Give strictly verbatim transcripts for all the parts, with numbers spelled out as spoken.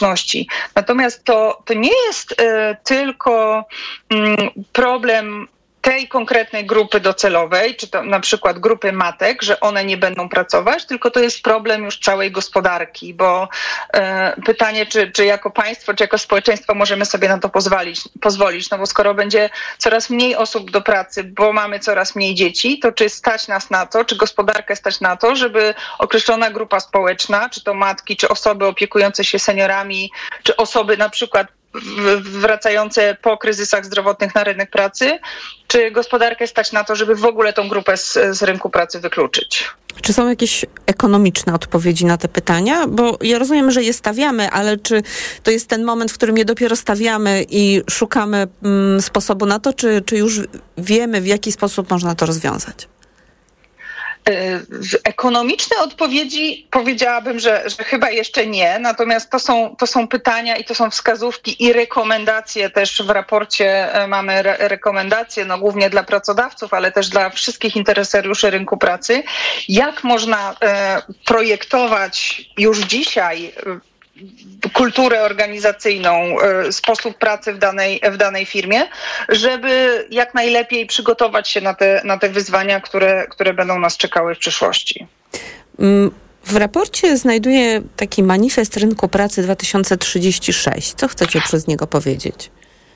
płatności. Natomiast to, to nie jest y, tylko y, problem tej konkretnej grupy docelowej, czy to na przykład grupy matek, że one nie będą pracować, tylko to jest problem już całej gospodarki, bo e, pytanie, czy, czy jako państwo, czy jako społeczeństwo możemy sobie na to pozwolić, pozwolić, no bo skoro będzie coraz mniej osób do pracy, bo mamy coraz mniej dzieci, to czy stać nas na to, czy gospodarkę stać na to, żeby określona grupa społeczna, czy to matki, czy osoby opiekujące się seniorami, czy osoby na przykład wracające po kryzysach zdrowotnych na rynek pracy, czy gospodarkę stać na to, żeby w ogóle tą grupę z, z rynku pracy wykluczyć? Czy są jakieś ekonomiczne odpowiedzi na te pytania? Bo ja rozumiem, że je stawiamy, ale czy to jest ten moment, w którym je dopiero stawiamy i szukamy mm, sposobu na to, czy, czy już wiemy, w jaki sposób można to rozwiązać? Ekonomiczne odpowiedzi powiedziałabym, że, że chyba jeszcze nie, natomiast to są, to są pytania i to są wskazówki i rekomendacje też w raporcie mamy re- rekomendacje, no głównie dla pracodawców, ale też dla wszystkich interesariuszy rynku pracy, jak można e, projektować już dzisiaj kulturę organizacyjną, sposób pracy w danej, w danej firmie, żeby jak najlepiej przygotować się na te, na te wyzwania, które, które będą nas czekały w przyszłości. W raporcie znajduję taki manifest rynku pracy dwa tysiące trzydzieści sześć. Co chcecie przez niego powiedzieć?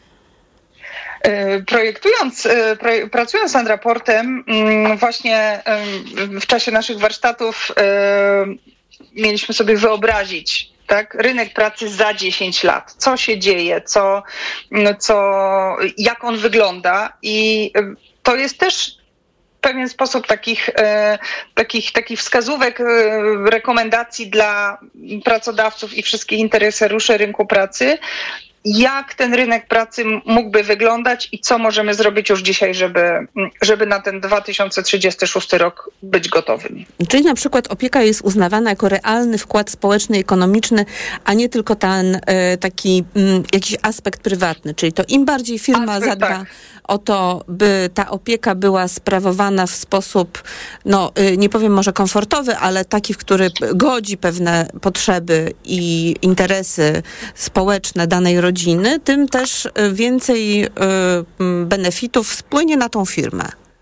Projektując, pracując nad raportem, właśnie w czasie naszych warsztatów mieliśmy sobie wyobrazić, tak, rynek pracy za dziesięć lat. Co się dzieje, co, co, jak on wygląda, i to jest też w pewien sposób takich, e, takich, takich wskazówek, e, rekomendacji dla pracodawców i wszystkich interesariuszy rynku pracy, jak ten rynek pracy mógłby wyglądać i co możemy zrobić już dzisiaj, żeby, żeby na ten dwa tysiące trzydziesty szósty rok być gotowym. Czyli na przykład opieka jest uznawana jako realny wkład społeczny i ekonomiczny, a nie tylko ten y, taki y, jakiś aspekt prywatny. Czyli to im bardziej firma aspekt, zadba tak. o to, by ta opieka była sprawowana w sposób, no y, nie powiem może komfortowy, ale taki, w który godzi pewne potrzeby i interesy społeczne danej rodziny, tym też więcej benefitów spłynie na tą firmę.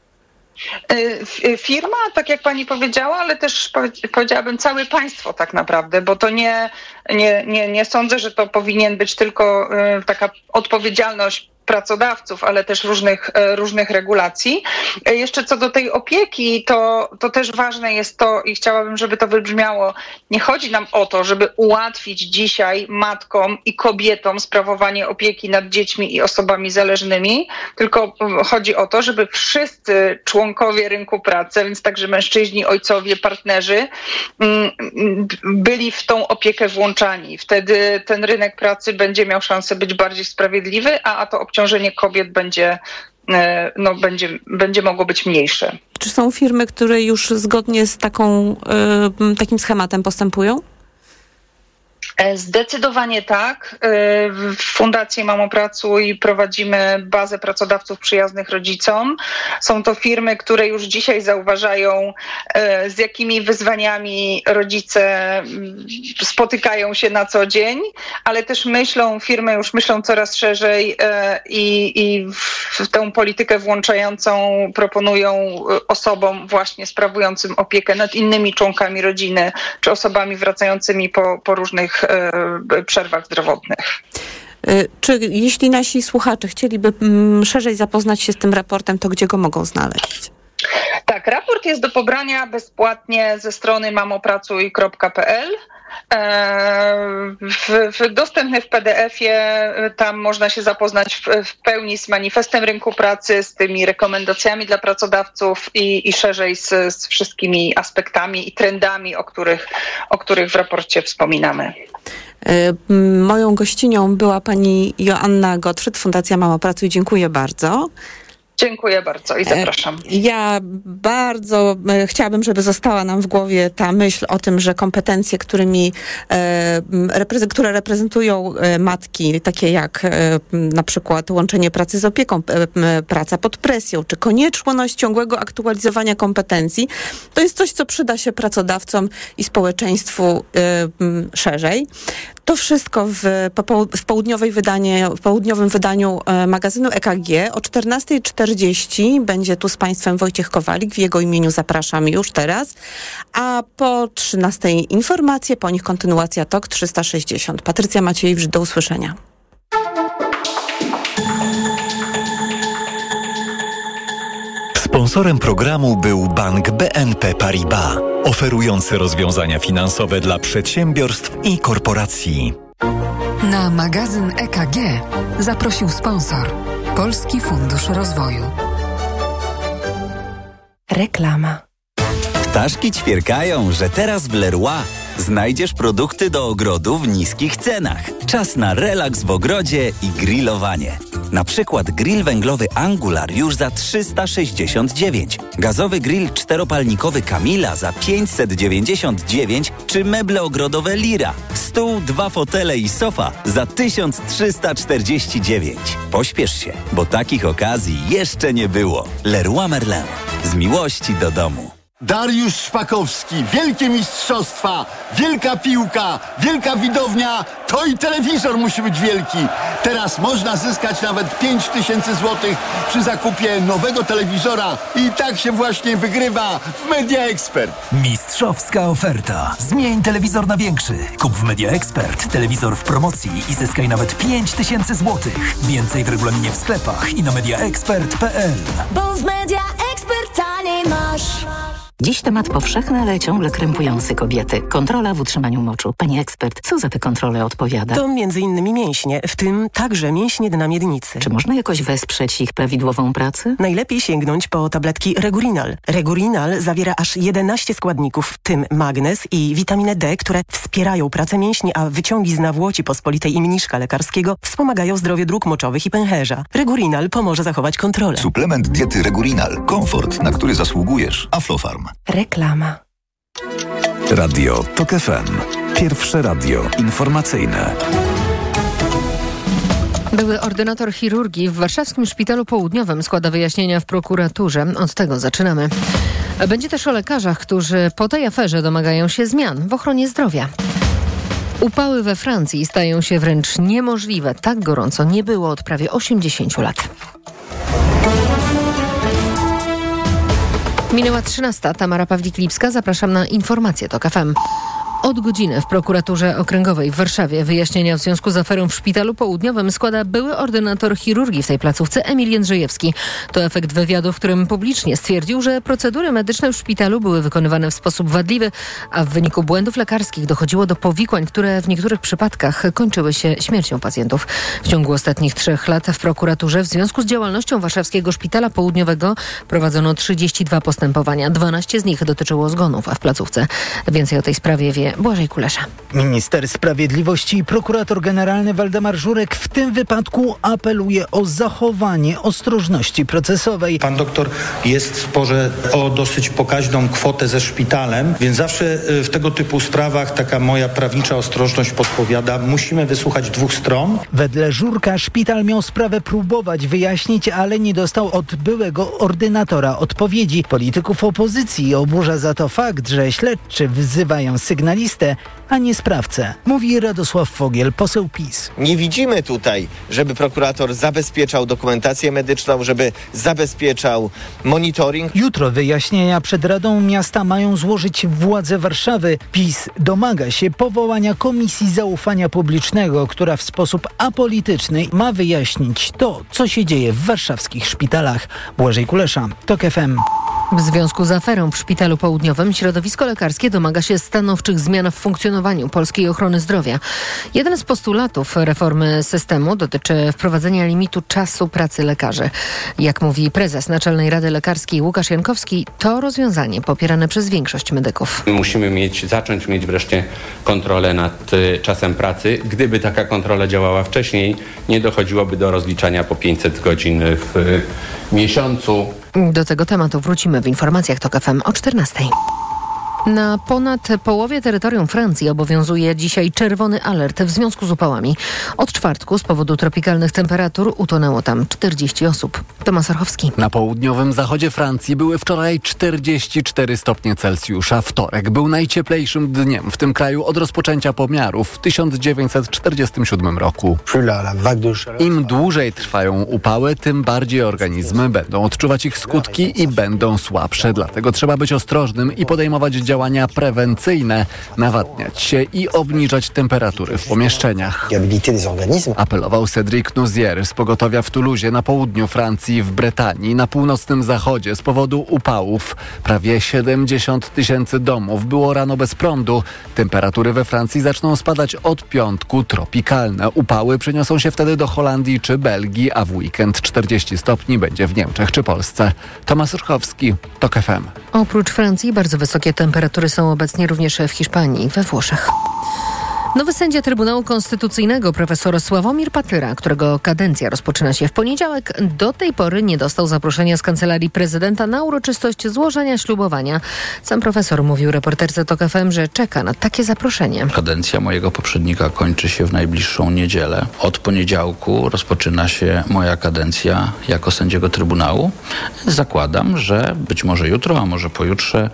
Firma, tak jak pani powiedziała, ale też powiedziałabym całe państwo tak naprawdę, bo to nie, nie, nie, nie sądzę, że to powinien być tylko taka odpowiedzialność pracodawców, ale też różnych, różnych regulacji. Jeszcze co do tej opieki, to, to też ważne jest to i chciałabym, żeby to wybrzmiało. Nie chodzi nam o to, żeby ułatwić dzisiaj matkom i kobietom sprawowanie opieki nad dziećmi i osobami zależnymi, tylko chodzi o to, żeby wszyscy członkowie rynku pracy, więc także mężczyźni, ojcowie, partnerzy, byli w tą opiekę włączani. Wtedy ten rynek pracy będzie miał szansę być bardziej sprawiedliwy, a, a to obciążenie kobiet będzie, no, będzie, będzie mogło być mniejsze. Czy są firmy, które już zgodnie z taką, y, takim schematem postępują? Zdecydowanie tak. W Fundacji Mamo Pracuj prowadzimy bazę pracodawców przyjaznych rodzicom. Są to firmy, które już dzisiaj zauważają, z jakimi wyzwaniami rodzice spotykają się na co dzień, ale też myślą, firmy już myślą coraz szerzej i, i w tę politykę włączającą proponują osobom właśnie sprawującym opiekę nad innymi członkami rodziny, czy osobami wracającymi po, po różnych przerwach zdrowotnych. Czy jeśli nasi słuchacze chcieliby mm, szerzej zapoznać się z tym raportem, to gdzie go mogą znaleźć? Tak, raport jest do pobrania bezpłatnie ze strony mamopracuj kropka p l. W, w, dostępny w P D F-ie, tam można się zapoznać w, w pełni z manifestem rynku pracy, z tymi rekomendacjami dla pracodawców i, i szerzej z, z wszystkimi aspektami i trendami, o których, o których w raporcie wspominamy. Moją gościnią była pani Joanna Gottfried, Fundacja Mamo Pracuj. Dziękuję bardzo. Dziękuję bardzo i zapraszam. Ja bardzo chciałabym, żeby została nam w głowie ta myśl o tym, że kompetencje, którymi, które reprezentują matki, takie jak na przykład łączenie pracy z opieką, praca pod presją, czy konieczność ciągłego aktualizowania kompetencji, to jest coś, co przyda się pracodawcom i społeczeństwu szerzej. To wszystko w, w, południowej wydanie, w południowym wydaniu magazynu E K G o czternasta czterdzieści będzie tu z Państwem Wojciech Kowalik. W jego imieniu zapraszam już teraz. A po trzynastej informacje, po nich kontynuacja T O K trzysta sześćdziesiąt. Patrycja Maciejewicz, do usłyszenia. Sponsorem programu był Bank B N P Paribas, oferujący rozwiązania finansowe dla przedsiębiorstw i korporacji. Na magazyn E K G zaprosił sponsor Polski Fundusz Rozwoju. Reklama. Ptaszki ćwierkają, że teraz w Leroy znajdziesz produkty do ogrodu w niskich cenach. Czas na relaks w ogrodzie i grillowanie. Na przykład grill węglowy Angular już za trzysta sześćdziesiąt dziewięć, gazowy grill czteropalnikowy Camila za pięćset dziewięćdziesiąt dziewięć czy meble ogrodowe Lira, stół, dwa fotele i sofa za tysiąc trzysta czterdzieści dziewięć. Pośpiesz się, bo takich okazji jeszcze nie było. Leroy Merlin. Z miłości do domu. Dariusz Szpakowski, wielkie mistrzostwa, wielka piłka, wielka widownia, to i telewizor musi być wielki. Teraz można zyskać nawet pięć tysięcy złotych przy zakupie nowego telewizora i tak się właśnie wygrywa w Media Expert. Mistrzowska oferta. Zmień telewizor na większy. Kup w Media Expert telewizor w promocji i zyskaj nawet pięć tysięcy złotych. Więcej w regulaminie w sklepach i na mediaexpert kropka p l. Bo w Media Expert taniej masz. Dziś temat powszechny, ale ciągle krępujący kobiety. Kontrola w utrzymaniu moczu. Pani ekspert, co za te kontrole odpowiada? To między innymi mięśnie, w tym także mięśnie dna miednicy. Czy można jakoś wesprzeć ich prawidłową pracę? Najlepiej sięgnąć po tabletki Regurinal. Regurinal zawiera aż jedenaście składników, w tym magnez i witaminę D, które wspierają pracę mięśni, a wyciągi z nawłoci pospolitej i mniszka lekarskiego wspomagają zdrowie dróg moczowych i pęcherza. Regurinal pomoże zachować kontrolę. Suplement diety Regurinal. Komfort, na który zasługujesz. Aflofarm. Reklama. Radio Tok F M. Pierwsze radio informacyjne. Były ordynator chirurgii w warszawskim Szpitalu Południowym składa wyjaśnienia w prokuraturze. Od tego zaczynamy. Będzie też o lekarzach, którzy po tej aferze domagają się zmian w ochronie zdrowia. Upały we Francji stają się wręcz niemożliwe. Tak gorąco nie było od prawie osiemdziesięciu lat. Minęła trzynasta. Tamara Pawlik-Lipska. Zapraszam na informacje Tok F M. Od godziny w prokuraturze okręgowej w Warszawie wyjaśnienia w związku z aferą w Szpitalu Południowym składa były ordynator chirurgii w tej placówce Emil Jędrzejewski. To efekt wywiadu, w którym publicznie stwierdził, że procedury medyczne w szpitalu były wykonywane w sposób wadliwy, a w wyniku błędów lekarskich dochodziło do powikłań, które w niektórych przypadkach kończyły się śmiercią pacjentów. W ciągu ostatnich trzech lat w prokuraturze w związku z działalnością Warszawskiego Szpitala Południowego prowadzono trzydzieści dwa postępowania. dwanaście z nich dotyczyło zgonów, a w placówce więcej o tej sprawie wie Błażej Kulesza. Minister Sprawiedliwości i prokurator generalny Waldemar Żurek w tym wypadku apeluje o zachowanie ostrożności procesowej. Pan doktor jest w sporze o dosyć pokaźną kwotę ze szpitalem, więc zawsze w tego typu sprawach taka moja prawnicza ostrożność podpowiada, musimy wysłuchać dwóch stron. Wedle Żurka szpital miał sprawę próbować wyjaśnić, ale nie dostał od byłego ordynatora odpowiedzi. Polityków opozycji oburza za to fakt, że śledczy wzywają sygnalistę, a nie sprawcę. Mówi Radosław Fogiel, poseł PiS. Nie widzimy tutaj, żeby prokurator zabezpieczał dokumentację medyczną, żeby zabezpieczał monitoring. Jutro wyjaśnienia przed Radą Miasta mają złożyć władze Warszawy. PiS domaga się powołania Komisji Zaufania Publicznego, która w sposób apolityczny ma wyjaśnić to, co się dzieje w warszawskich szpitalach. Błażej Kulesza, Tok F M. W związku z aferą w Szpitalu Południowym środowisko lekarskie domaga się stanowczych zmian w funkcjonowaniu polskiej ochrony zdrowia. Jeden z postulatów reformy systemu dotyczy wprowadzenia limitu czasu pracy lekarzy. Jak mówi prezes Naczelnej Rady Lekarskiej Łukasz Jankowski, to rozwiązanie popierane przez większość medyków. Musimy mieć, zacząć mieć wreszcie kontrolę nad y, czasem pracy. Gdyby taka kontrola działała wcześniej, nie dochodziłoby do rozliczania po pięćset godzin w y, miesiącu. Do tego tematu wrócimy w informacjach TOK F M o czternastej. Na ponad połowie terytorium Francji obowiązuje dzisiaj czerwony alert w związku z upałami. Od czwartku z powodu tropikalnych temperatur utonęło tam czterdzieści osób. Tomasz Orchowski. Na południowym zachodzie Francji były wczoraj czterdzieści cztery stopnie Celsjusza. Wtorek był najcieplejszym dniem w tym kraju od rozpoczęcia pomiarów w tysiąc dziewięćset czterdziestym siódmym roku. Im dłużej trwają upały, tym bardziej organizmy będą odczuwać ich skutki i będą słabsze. Dlatego trzeba być ostrożnym i podejmować działania działania prewencyjne, nawadniać się i obniżać temperatury w pomieszczeniach. Apelował Cédric Nouzier z pogotowia w Toulouse na południu Francji, w Bretanii, na północnym zachodzie z powodu upałów. Prawie siedemdziesiąt tysięcy domów było rano bez prądu. Temperatury we Francji zaczną spadać od piątku. Tropikalne upały przeniosą się wtedy do Holandii czy Belgii, a w weekend czterdzieści stopni będzie w Niemczech czy Polsce. Tomasz Urchowski, TOK F M. Oprócz Francji bardzo wysokie temperatury są obecnie również w Hiszpanii i we Włoszech. Nowy sędzia Trybunału Konstytucyjnego, profesor Sławomir Patyra, którego kadencja rozpoczyna się w poniedziałek, do tej pory nie dostał zaproszenia z Kancelarii Prezydenta na uroczystość złożenia ślubowania. Sam profesor mówił reporterce TOK F M, że czeka na takie zaproszenie. Kadencja mojego poprzednika kończy się w najbliższą niedzielę. Od poniedziałku rozpoczyna się moja kadencja jako sędziego Trybunału. Zakładam, że być może jutro, a może pojutrze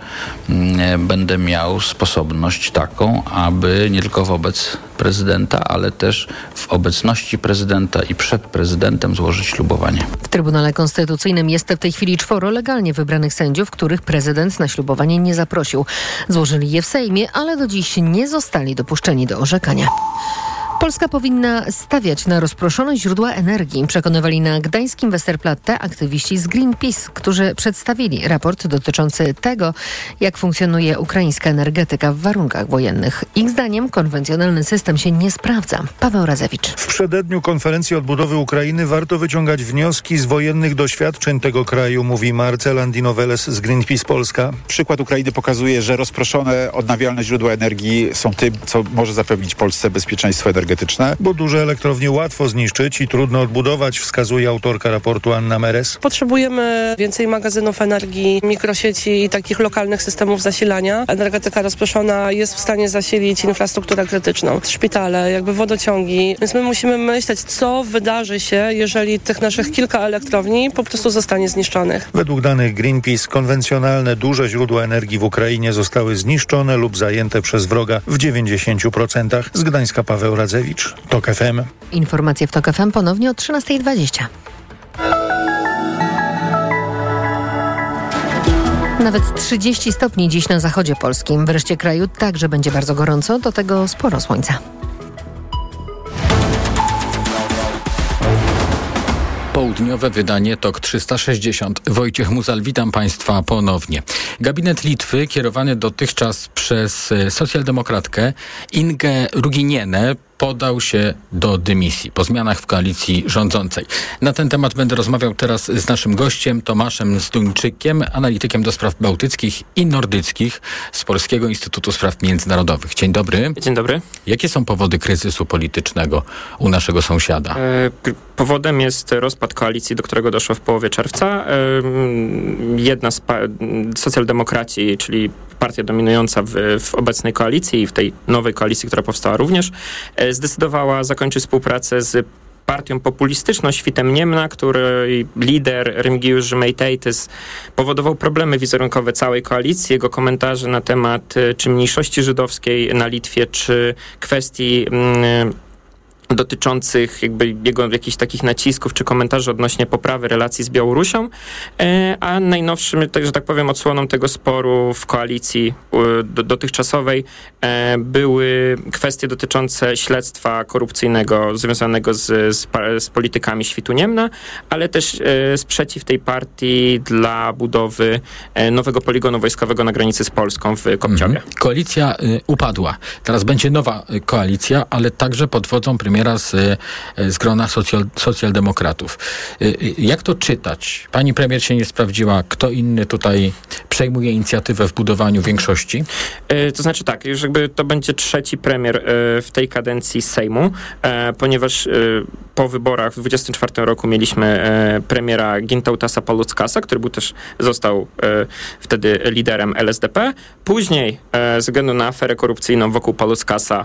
m, będę miał sposobność taką, aby nie tylko wobec prezydenta, ale też w obecności prezydenta i przed prezydentem złożyć ślubowanie. W Trybunale Konstytucyjnym jest w tej chwili czworo legalnie wybranych sędziów, których prezydent na ślubowanie nie zaprosił. Złożyli je w Sejmie, ale do dziś nie zostali dopuszczeni do orzekania. Polska powinna stawiać na rozproszone źródła energii, przekonywali na gdańskim Westerplatte aktywiści z Greenpeace, którzy przedstawili raport dotyczący tego, jak funkcjonuje ukraińska energetyka w warunkach wojennych. Ich zdaniem konwencjonalny system się nie sprawdza. Paweł Razewicz. W przededniu konferencji odbudowy Ukrainy warto wyciągać wnioski z wojennych doświadczeń tego kraju, mówi Marcel Andinoveles z Greenpeace Polska. Przykład Ukrainy pokazuje, że rozproszone odnawialne źródła energii są tym, co może zapewnić Polsce bezpieczeństwo energetyczne. Bo duże elektrownie łatwo zniszczyć i trudno odbudować, wskazuje autorka raportu Anna Meres. Potrzebujemy więcej magazynów energii, mikrosieci i takich lokalnych systemów zasilania. Energetyka rozproszona jest w stanie zasilić infrastrukturę krytyczną, szpitale, jakby wodociągi. Więc my musimy myśleć, co wydarzy się, jeżeli tych naszych kilka elektrowni po prostu zostanie zniszczonych. Według danych Greenpeace konwencjonalne duże źródła energii w Ukrainie zostały zniszczone lub zajęte przez wroga w dziewięćdziesięciu procentach. Z Gdańska Paweł Radzewicz. TOK F M. Informacje w TOK F M ponownie o trzynastej dwadzieścia. Nawet trzydzieści stopni dziś na zachodzie polskim. W reszcie kraju także będzie bardzo gorąco, do tego sporo słońca. Południowe wydanie TOK trzysta sześćdziesiąt. Wojciech Muzal, witam Państwa ponownie. Gabinet Litwy, kierowany dotychczas przez socjaldemokratkę Ingę Ruginienę, podał się do dymisji po zmianach w koalicji rządzącej. Na ten temat będę rozmawiał teraz z naszym gościem Tomaszem Zduńczykiem, analitykiem do spraw bałtyckich i nordyckich z Polskiego Instytutu Spraw Międzynarodowych. Dzień dobry. Dzień dobry. Jakie są powody kryzysu politycznego u naszego sąsiada? E, powodem jest rozpad koalicji, do którego doszło w połowie czerwca. E, jedna z pa- socjaldemokracji, czyli partia dominująca w, w obecnej koalicji i w tej nowej koalicji, która powstała również, e, zdecydowała zakończyć współpracę z partią populistyczną Świtem Niemna, której lider Remigiusz Žemaitaitis powodował problemy wizerunkowe całej koalicji. Jego komentarze na temat czy mniejszości żydowskiej na Litwie, czy kwestii mm, dotyczących jakby jego jakichś takich nacisków czy komentarzy odnośnie poprawy relacji z Białorusią, a najnowszym, że tak powiem, odsłoną tego sporu w koalicji dotychczasowej były kwestie dotyczące śledztwa korupcyjnego związanego z, z, z politykami Świtu Niemna, ale też sprzeciw tej partii dla budowy nowego poligonu wojskowego na granicy z Polską w Kopciowie. Mhm. Koalicja y, upadła. Teraz będzie nowa y, koalicja, ale także pod wodzą premiera z, z grona socjal, socjaldemokratów. Y, y, jak to czytać? Pani premier się nie sprawdziła. Kto inny tutaj przejmuje inicjatywę w budowaniu większości? Y, to znaczy tak, już jakby to będzie trzeci premier y, w tej kadencji Sejmu, y, ponieważ y, po wyborach w dwudziestym czwartym roku mieliśmy y, premiera Gintautasa Paluckasa, który był też, został y, wtedy liderem L S D P. Później y, ze względu na aferę korupcyjną wokół Paluckasa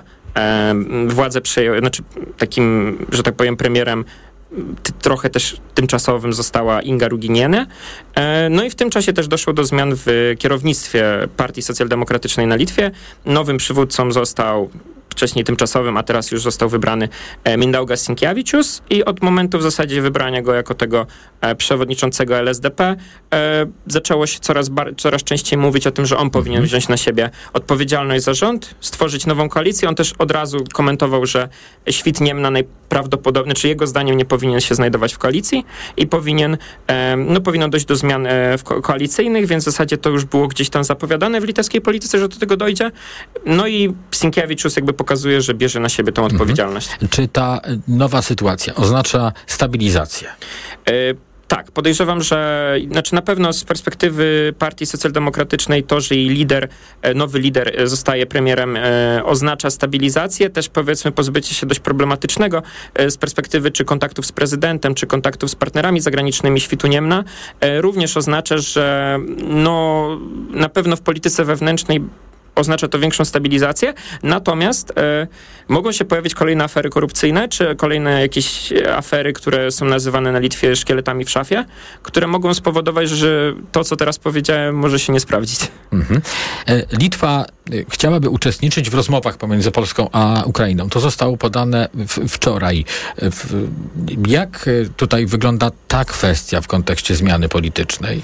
władzę przejęła, znaczy takim, że tak powiem, premierem t- trochę też tymczasowym została Inga Ruginienė. No i w tym czasie też doszło do zmian w kierownictwie Partii Socjaldemokratycznej na Litwie. Nowym przywódcą został wcześniej tymczasowym, a teraz już został wybrany Mindaugas Sinkevičius i od momentu w zasadzie wybrania go jako tego przewodniczącego L S D P e, zaczęło się coraz, bar- coraz częściej mówić o tym, że on powinien wziąć na siebie odpowiedzialność za rząd, stworzyć nową koalicję. On też od razu komentował, że Świt Niemna najprawdopodobniej, czy jego zdaniem nie powinien się znajdować w koalicji i powinien, e, no powinno dojść do zmian e, w ko- koalicyjnych, więc w zasadzie to już było gdzieś tam zapowiadane w litewskiej polityce, że do tego dojdzie. No i Sinkevičius jakby pokazuje, że bierze na siebie tą odpowiedzialność. Mhm. Czy ta nowa sytuacja oznacza stabilizację? E, Tak, podejrzewam, że znaczy na pewno z perspektywy Partii Socjaldemokratycznej to, że jej lider, nowy lider zostaje premierem, e, oznacza stabilizację, też powiedzmy pozbycie się dość problematycznego e, z perspektywy czy kontaktów z prezydentem, czy kontaktów z partnerami zagranicznymi Świtu Niemna. E, również oznacza, że no na pewno w polityce wewnętrznej oznacza to większą stabilizację, natomiast e, mogą się pojawić kolejne afery korupcyjne, czy kolejne jakieś afery, które są nazywane na Litwie szkieletami w szafie, które mogą spowodować, że to, co teraz powiedziałem, może się nie sprawdzić. Mhm. E, Litwa chciałaby uczestniczyć w rozmowach pomiędzy Polską a Ukrainą. To zostało podane w, wczoraj. W, jak tutaj wygląda ta kwestia w kontekście zmiany politycznej?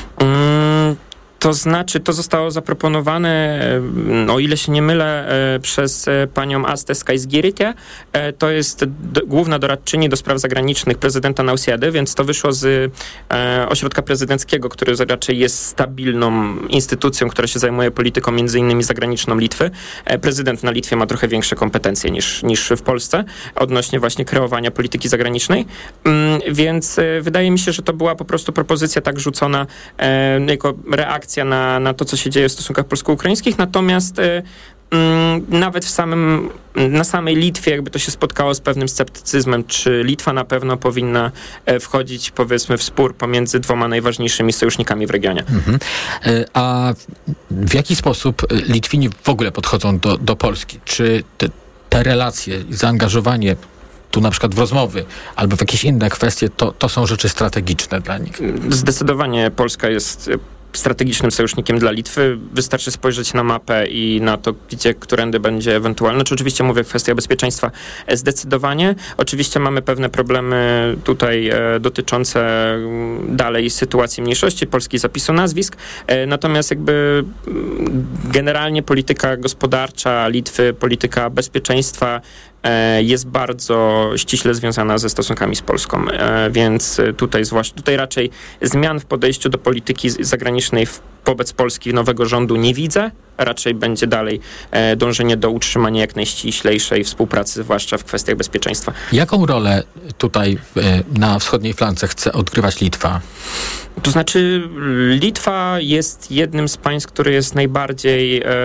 Mm. To znaczy, to zostało zaproponowane, o ile się nie mylę, przez panią Astę Skaisgirytę. To jest do, główna doradczyni do spraw zagranicznych prezydenta Nausjedy, więc to wyszło z e, ośrodka prezydenckiego, który raczej jest stabilną instytucją, która się zajmuje polityką między innymi zagraniczną Litwy. E, prezydent na Litwie ma trochę większe kompetencje niż, niż w Polsce odnośnie właśnie kreowania polityki zagranicznej. Mm, więc e, wydaje mi się, że to była po prostu propozycja tak rzucona e, jako reakcja Na, na to, co się dzieje w stosunkach polsko-ukraińskich, natomiast y, y, nawet w samym, na samej Litwie jakby to się spotkało z pewnym sceptycyzmem, czy Litwa na pewno powinna e, wchodzić, powiedzmy, w spór pomiędzy dwoma najważniejszymi sojusznikami w regionie. Mhm. Y, a w jaki sposób Litwini w ogóle podchodzą do, do Polski? Czy te, te relacje, zaangażowanie tu na przykład w rozmowy albo w jakieś inne kwestie, to, to są rzeczy strategiczne dla nich? Zdecydowanie Polska jest strategicznym sojusznikiem dla Litwy. Wystarczy spojrzeć na mapę i na to, gdzie, którędy będzie ewentualne. Czy oczywiście mówię kwestia bezpieczeństwa zdecydowanie. Oczywiście mamy pewne problemy tutaj e, dotyczące dalej sytuacji mniejszości, polskich zapisu nazwisk. E, natomiast jakby generalnie polityka gospodarcza Litwy, polityka bezpieczeństwa jest bardzo ściśle związana ze stosunkami z Polską, więc tutaj zwłaszcza, tutaj raczej zmian w podejściu do polityki zagranicznej wobec Polski nowego rządu nie widzę. Raczej będzie dalej dążenie do utrzymania jak najściślejszej współpracy, zwłaszcza w kwestiach bezpieczeństwa. Jaką rolę tutaj na wschodniej flance chce odgrywać Litwa? To znaczy Litwa jest jednym z państw, które jest najbardziej e,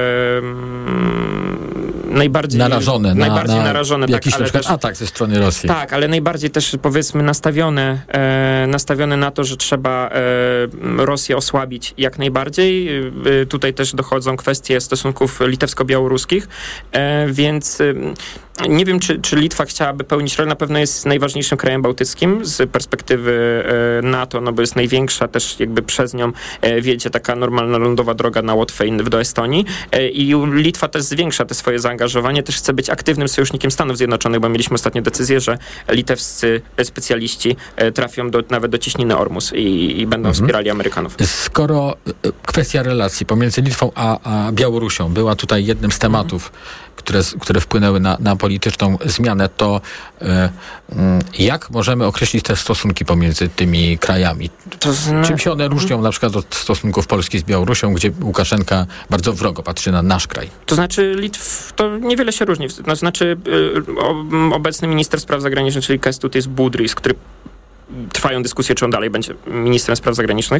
najbardziej narażone najbardziej na, na narażone jakiś tak, na przykład też, atak ze strony Rosji. Tak, ale najbardziej też powiedzmy nastawione, e, nastawione na to, że trzeba e, Rosję osłabić jak najbardziej. E, tutaj też dochodzą kwestie stosunków litewsko-białoruskich, e, więc e, nie wiem, czy, czy Litwa chciałaby pełnić rolę. Na pewno jest najważniejszym krajem bałtyckim z perspektywy NATO, no bo jest największa, też jakby przez nią wiedzie taka normalna lądowa droga na Łotwę do Estonii. I Litwa też zwiększa te swoje zaangażowanie, też chce być aktywnym sojusznikiem Stanów Zjednoczonych, bo mieliśmy ostatnio decyzję, że litewscy specjaliści trafią do, nawet do cieśniny Ormus i, i będą mhm. wspierali Amerykanów. Skoro kwestia relacji pomiędzy Litwą a, a Białorusią była tutaj jednym z tematów, mhm. które, które wpłynęły na, na polityczną zmianę, to e, jak możemy określić te stosunki pomiędzy tymi krajami? To zna... Czym się one różnią na przykład od stosunków Polski z Białorusią, gdzie Łukaszenka bardzo wrogo patrzy na nasz kraj? To znaczy Litw, to niewiele się różni. To znaczy y, obecny minister spraw zagranicznych, czyli Kęstutis Budrys, który trwają dyskusje, czy on dalej będzie ministrem spraw zagranicznych,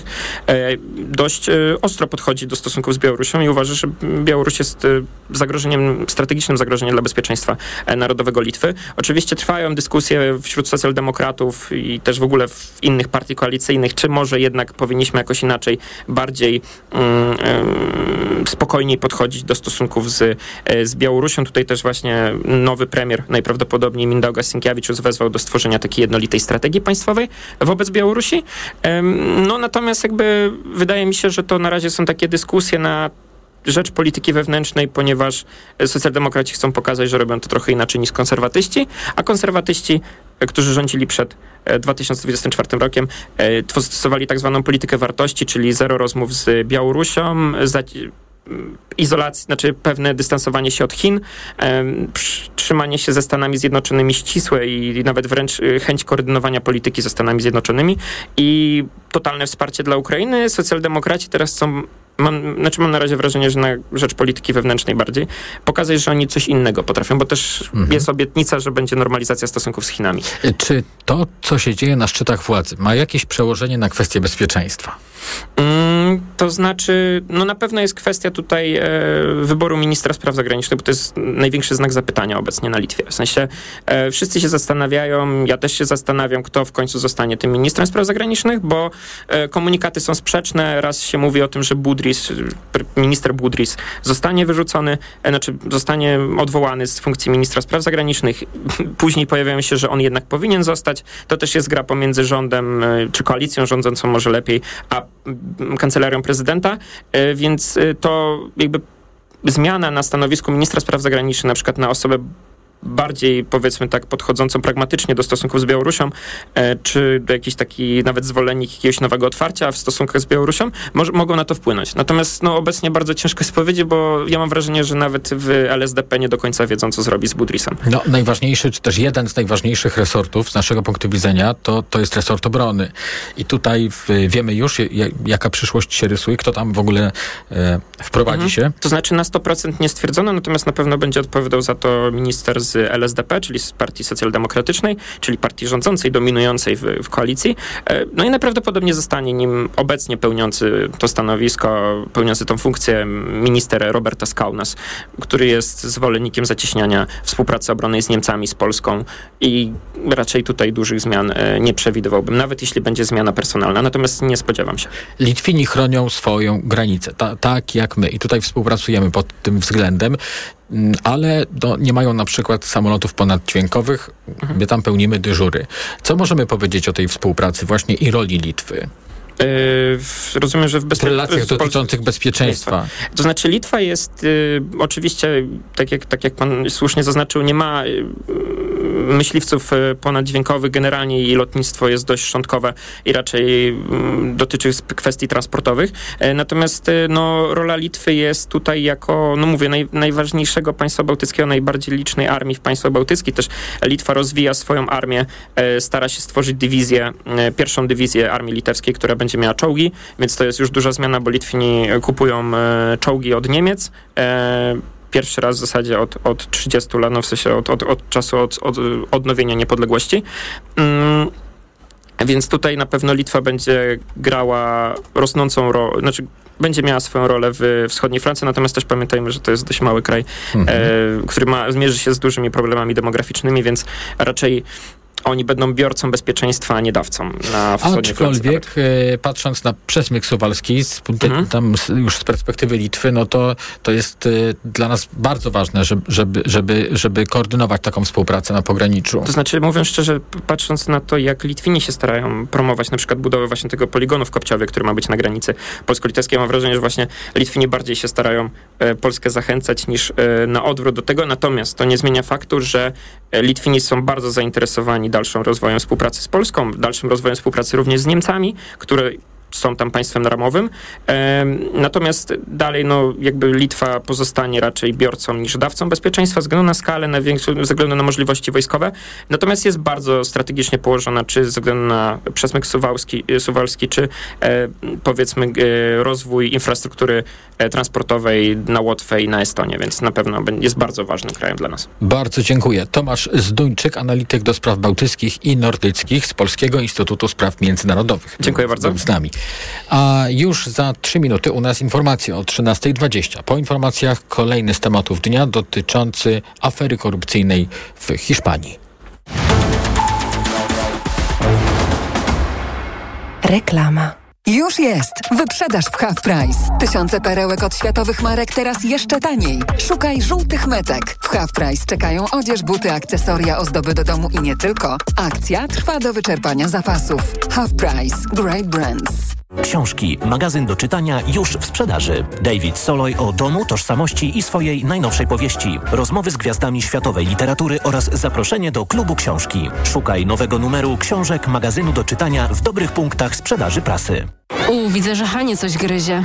dość ostro podchodzi do stosunków z Białorusią i uważa, że Białoruś jest zagrożeniem, strategicznym zagrożeniem dla bezpieczeństwa narodowego Litwy. Oczywiście trwają dyskusje wśród socjaldemokratów i też w ogóle w innych partii koalicyjnych, czy może jednak powinniśmy jakoś inaczej, bardziej um, spokojniej podchodzić do stosunków z, z Białorusią. Tutaj też właśnie nowy premier, najprawdopodobniej Mindaugas Sinkiewicz, wezwał do stworzenia takiej jednolitej strategii państwowej wobec Białorusi. No natomiast jakby wydaje mi się, że to na razie są takie dyskusje na rzecz polityki wewnętrznej, ponieważ socjaldemokraci chcą pokazać, że robią to trochę inaczej niż konserwatyści, a konserwatyści, którzy rządzili przed dwa tysiące dwudziestym czwartym rokiem, stosowali tak zwaną politykę wartości, czyli zero rozmów z Białorusią, izolacji, znaczy pewne dystansowanie się od Chin, trzymanie się ze Stanami Zjednoczonymi ścisłe i nawet wręcz chęć koordynowania polityki ze Stanami Zjednoczonymi i totalne wsparcie dla Ukrainy. Socjaldemokraci teraz są, mam, znaczy mam na razie wrażenie, że na rzecz polityki wewnętrznej bardziej, pokazać, że oni coś innego potrafią, bo też mhm. jest obietnica, że będzie normalizacja stosunków z Chinami. Czy to, co się dzieje na szczytach władzy, ma jakieś przełożenie na kwestię bezpieczeństwa? Mm, to znaczy, no na pewno jest kwestia tutaj e, wyboru ministra spraw zagranicznych, bo to jest największy znak zapytania obecnie na Litwie. W sensie e, wszyscy się zastanawiają, ja też się zastanawiam, kto w końcu zostanie tym ministrem spraw zagranicznych, bo e, komunikaty są sprzeczne. Raz się mówi o tym, że Budrys, minister Budrys zostanie wyrzucony, e, znaczy zostanie odwołany z funkcji ministra spraw zagranicznych. Później pojawiają się, że on jednak powinien zostać. To też jest gra pomiędzy rządem, e, czy koalicją rządzącą może lepiej, a kancelarią prezydenta, więc to jakby zmiana na stanowisku ministra spraw zagranicznych, na przykład na osobę bardziej, powiedzmy tak, podchodzącą pragmatycznie do stosunków z Białorusią, e, czy do jakiś taki nawet zwolennik jakiegoś nowego otwarcia w stosunkach z Białorusią, może, mogą na to wpłynąć. Natomiast no, obecnie bardzo ciężko jest powiedzieć, bo ja mam wrażenie, że nawet w L S D P nie do końca wiedzą, co zrobi z Budrysem. No, najważniejszy, czy też jeden z najważniejszych resortów z naszego punktu widzenia, to, to jest resort obrony. I tutaj w, wiemy już, j, jaka przyszłość się rysuje, kto tam w ogóle e, wprowadzi mhm. się. To znaczy na sto procent nie stwierdzono, natomiast na pewno będzie odpowiadał za to minister z L S D P, czyli z Partii Socjaldemokratycznej, czyli partii rządzącej, dominującej w, w koalicji. No i najprawdopodobniej zostanie nim obecnie pełniący to stanowisko, pełniący tą funkcję minister Robertas Kaunas, który jest zwolennikiem zacieśniania współpracy obronnej z Niemcami, z Polską i raczej tutaj dużych zmian nie przewidywałbym, nawet jeśli będzie zmiana personalna, natomiast nie spodziewam się. Litwini chronią swoją granicę, ta, tak jak my i tutaj współpracujemy pod tym względem, ale no, nie mają na przykład samolotów ponaddźwiękowych, mhm. my tam pełnimy dyżury. Co możemy powiedzieć o tej współpracy właśnie i roli Litwy? Yy, rozumiem, że w, bezpie- w relacjach w dotyczących bezpieczeństwa. To znaczy Litwa jest yy, oczywiście, tak jak, tak jak pan słusznie zaznaczył, nie ma yy, myśliwców yy, ponaddźwiękowych. Generalnie i lotnictwo jest dość szczątkowe i raczej yy, dotyczy kwestii transportowych. Yy, natomiast yy, no, rola Litwy jest tutaj jako, no mówię, naj, najważniejszego państwa bałtyckiego, najbardziej licznej armii w państwach bałtyckich. Też Litwa rozwija swoją armię, yy, stara się stworzyć dywizję, yy, pierwszą dywizję armii litewskiej, która będzie będzie miała czołgi, więc to jest już duża zmiana, bo Litwini kupują e, czołgi od Niemiec. E, pierwszy raz w zasadzie od, od trzydziestu lat, no w sensie od, od, od czasu od, od odnowienia niepodległości. Mm, więc tutaj na pewno Litwa będzie grała rosnącą rolę, znaczy będzie miała swoją rolę w wschodniej Francji, natomiast też pamiętajmy, że to jest dość mały kraj, mhm. e, który ma, zmierzy się z dużymi problemami demograficznymi, więc raczej oni będą biorcą bezpieczeństwa, a nie dawcą na wschodniej Aczkolwiek e, patrząc na przesmyk suwalski, z, mhm. tam z, już z perspektywy Litwy, no to, to jest e, dla nas bardzo ważne, żeby, żeby, żeby, żeby koordynować taką współpracę na pograniczu. To znaczy, mówiąc szczerze, patrząc na to, jak Litwini się starają promować na przykład budowę właśnie tego poligonu w Kopciowie, który ma być na granicy polsko-litewskiej, mam wrażenie, że właśnie Litwini bardziej się starają e, Polskę zachęcać niż e, na odwrót do tego. Natomiast to nie zmienia faktu, że Litwini są bardzo zainteresowani dalszym rozwojem współpracy z Polską, dalszym rozwojem współpracy również z Niemcami, które są tam państwem ramowym. E, natomiast dalej, no, jakby Litwa pozostanie raczej biorcą niż dawcą bezpieczeństwa, ze względu na skalę, na większą, ze względu na możliwości wojskowe. Natomiast jest bardzo strategicznie położona, czy ze względu na przesmyk suwalski, suwalski czy e, powiedzmy e, rozwój infrastruktury e, transportowej na Łotwę i na Estonię, więc na pewno jest bardzo ważnym krajem dla nas. Bardzo dziękuję. Tomasz Zduńczyk, analityk do spraw bałtyckich i nordyckich z Polskiego Instytutu Spraw Międzynarodowych. Dziękuję bardzo. Był z nami. A już za trzy minuty u nas informacje o trzynasta dwadzieścia. Po informacjach kolejny z tematów dnia dotyczący afery korupcyjnej w Hiszpanii. Reklama. Już jest! Wyprzedaż w Half Price. Tysiące perełek od światowych marek teraz jeszcze taniej. Szukaj żółtych metek. W Half Price czekają odzież, buty, akcesoria, ozdoby do domu i nie tylko. Akcja trwa do wyczerpania zapasów. Half Price. Great brands. Książki, magazyn do czytania już w sprzedaży. David Soloj o domu, tożsamości i swojej najnowszej powieści. Rozmowy z gwiazdami światowej literatury oraz zaproszenie do klubu książki. Szukaj nowego numeru książek magazynu do czytania w dobrych punktach sprzedaży prasy. U, widzę, że Hanie coś gryzie.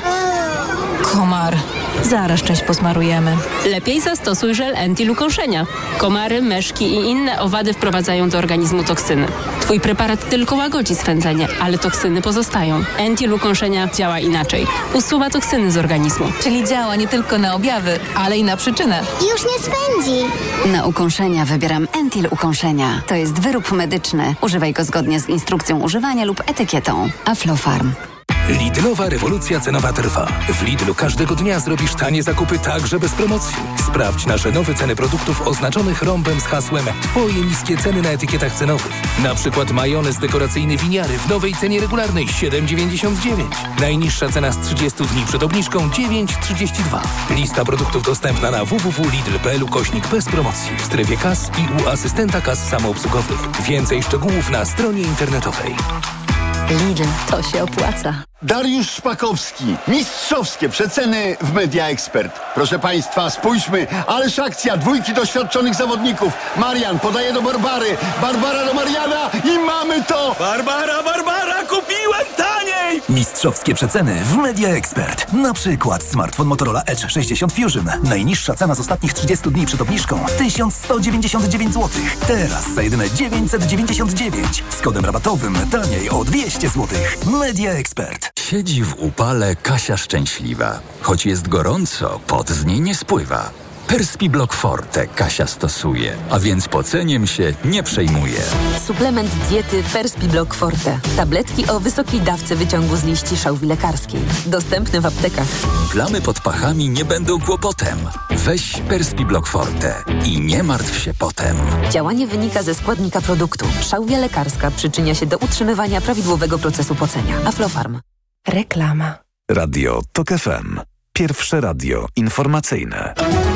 Komar. Zaraz część posmarujemy. Lepiej zastosuj żel Entil-ukąszenia. Komary, myszki i inne owady wprowadzają do organizmu toksyny. Twój preparat tylko łagodzi swędzenie, ale toksyny pozostają. Entil-ukąszenia działa inaczej. Usuwa toksyny z organizmu. Czyli działa nie tylko na objawy, ale i na przyczynę. Już nie swędzi. Na ukąszenia wybieram Entil-ukąszenia. To jest wyrób medyczny. Używaj go zgodnie z instrukcją używania lub etykietą. Aflofarm. Lidlowa rewolucja cenowa trwa. W Lidlu każdego dnia zrobisz tanie zakupy także bez promocji. Sprawdź nasze nowe ceny produktów oznaczonych rąbem z hasłem Twoje niskie ceny na etykietach cenowych. Na przykład majonez dekoracyjny Winiary w nowej cenie regularnej siedem dziewięćdziesiąt dziewięć. Najniższa cena z trzydziestu dni przed obniżką dziewięć trzydzieści dwa. Lista produktów dostępna na w w w kropka lidl kropka p l ukośnik bez promocji w strefie kas i u asystenta kas samoobsługowych. Więcej szczegółów na stronie internetowej. Lidl, to się opłaca. Dariusz Szpakowski. Mistrzowskie przeceny w Media Expert. Proszę Państwa, spójrzmy. Ależ akcja dwójki doświadczonych zawodników. Marian podaje do Barbary. Barbara do Mariana i mamy to! Barbara, Barbara, kupiłem taniej! Mistrzowskie przeceny w Media Expert. Na przykład smartfon Motorola Edge sześćdziesiąt Fusion. Najniższa cena z ostatnich trzydziestu dni przed obniżką tysiąc sto dziewięćdziesiąt dziewięć złotych. Teraz za jedyne dziewięćset dziewięćdziesiąt dziewięć. Z kodem rabatowym taniej o dwieście złotych. Media Expert. Siedzi w upale Kasia szczęśliwa. Choć jest gorąco, pot z niej nie spływa. Perspiblock Forte Kasia stosuje, a więc poceniem się nie przejmuje. Suplement diety Perspiblock Forte. Tabletki o wysokiej dawce wyciągu z liści szałwi lekarskiej. Dostępne w aptekach. Plamy pod pachami nie będą kłopotem. Weź Perspiblock Forte i nie martw się potem. Działanie wynika ze składnika produktu. Szałwia lekarska przyczynia się do utrzymywania prawidłowego procesu pocenia. Aflofarm. Reklama. Radio TOK F M. Pierwsze radio informacyjne.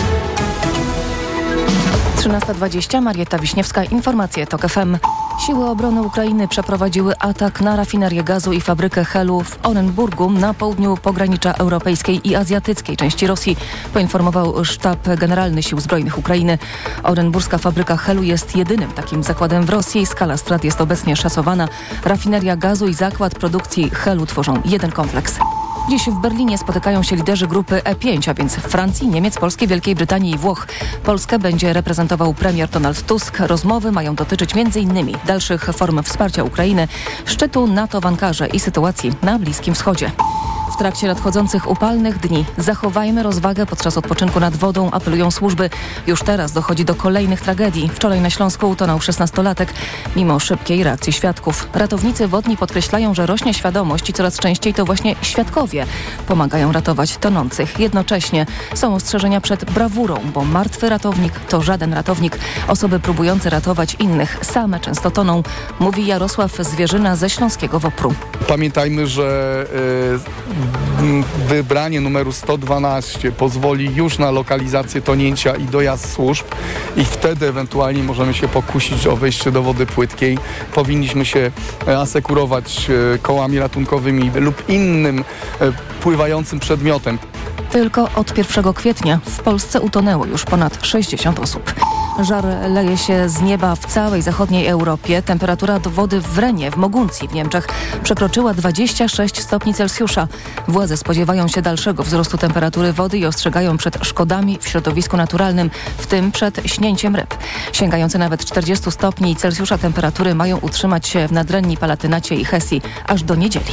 trzynasta dwadzieścia, Marietta Wiśniewska, informacje TOK F M. Siły obrony Ukrainy przeprowadziły atak na rafinerię gazu i fabrykę Helu w Orenburgu na południu pogranicza europejskiej i azjatyckiej części Rosji, poinformował Sztab Generalny Sił Zbrojnych Ukrainy. Orenburska fabryka Helu jest jedynym takim zakładem w Rosji. Skala strat jest obecnie szacowana. Rafineria gazu i zakład produkcji Helu tworzą jeden kompleks. Dziś w Berlinie spotykają się liderzy grupy E pięć, a więc Francji, Niemiec, Polski, Wielkiej Brytanii i Włoch. Polskę będzie reprezentował premier Donald Tusk. Rozmowy mają dotyczyć m in dalszych form wsparcia Ukrainy, szczytu NATO w Ankarze i sytuacji na Bliskim Wschodzie. W trakcie nadchodzących upalnych dni zachowajmy rozwagę podczas odpoczynku nad wodą, apelują służby. Już teraz dochodzi do kolejnych tragedii. Wczoraj na Śląsku utonął szesnastolatek mimo szybkiej reakcji świadków. Ratownicy wodni podkreślają, że rośnie świadomość i coraz częściej to właśnie świadkowie Ledwie pomagają ratować tonących. Jednocześnie są ostrzeżenia przed brawurą, bo martwy ratownik to żaden ratownik. Osoby próbujące ratować innych same często toną, mówi Jarosław Zwierzyna ze Śląskiego WOPR-u. Pamiętajmy, że y, wybranie numeru sto dwanaście pozwoli już na lokalizację tonięcia i dojazd służb i wtedy ewentualnie możemy się pokusić o wejście do wody płytkiej. Powinniśmy się asekurować y, kołami ratunkowymi lub innym y, pływającym przedmiotem. Tylko od pierwszego kwietnia w Polsce utonęło już ponad sześćdziesiąt osób. Żar leje się z nieba w całej zachodniej Europie. Temperatura wody w Renie, w Moguncji w Niemczech przekroczyła dwadzieścia sześć stopni Celsjusza. Władze spodziewają się dalszego wzrostu temperatury wody i ostrzegają przed szkodami w środowisku naturalnym, w tym przed śnięciem ryb. Sięgające nawet czterdzieści stopni Celsjusza temperatury mają utrzymać się w Nadrenii, Palatynacie i Hesji aż do niedzieli.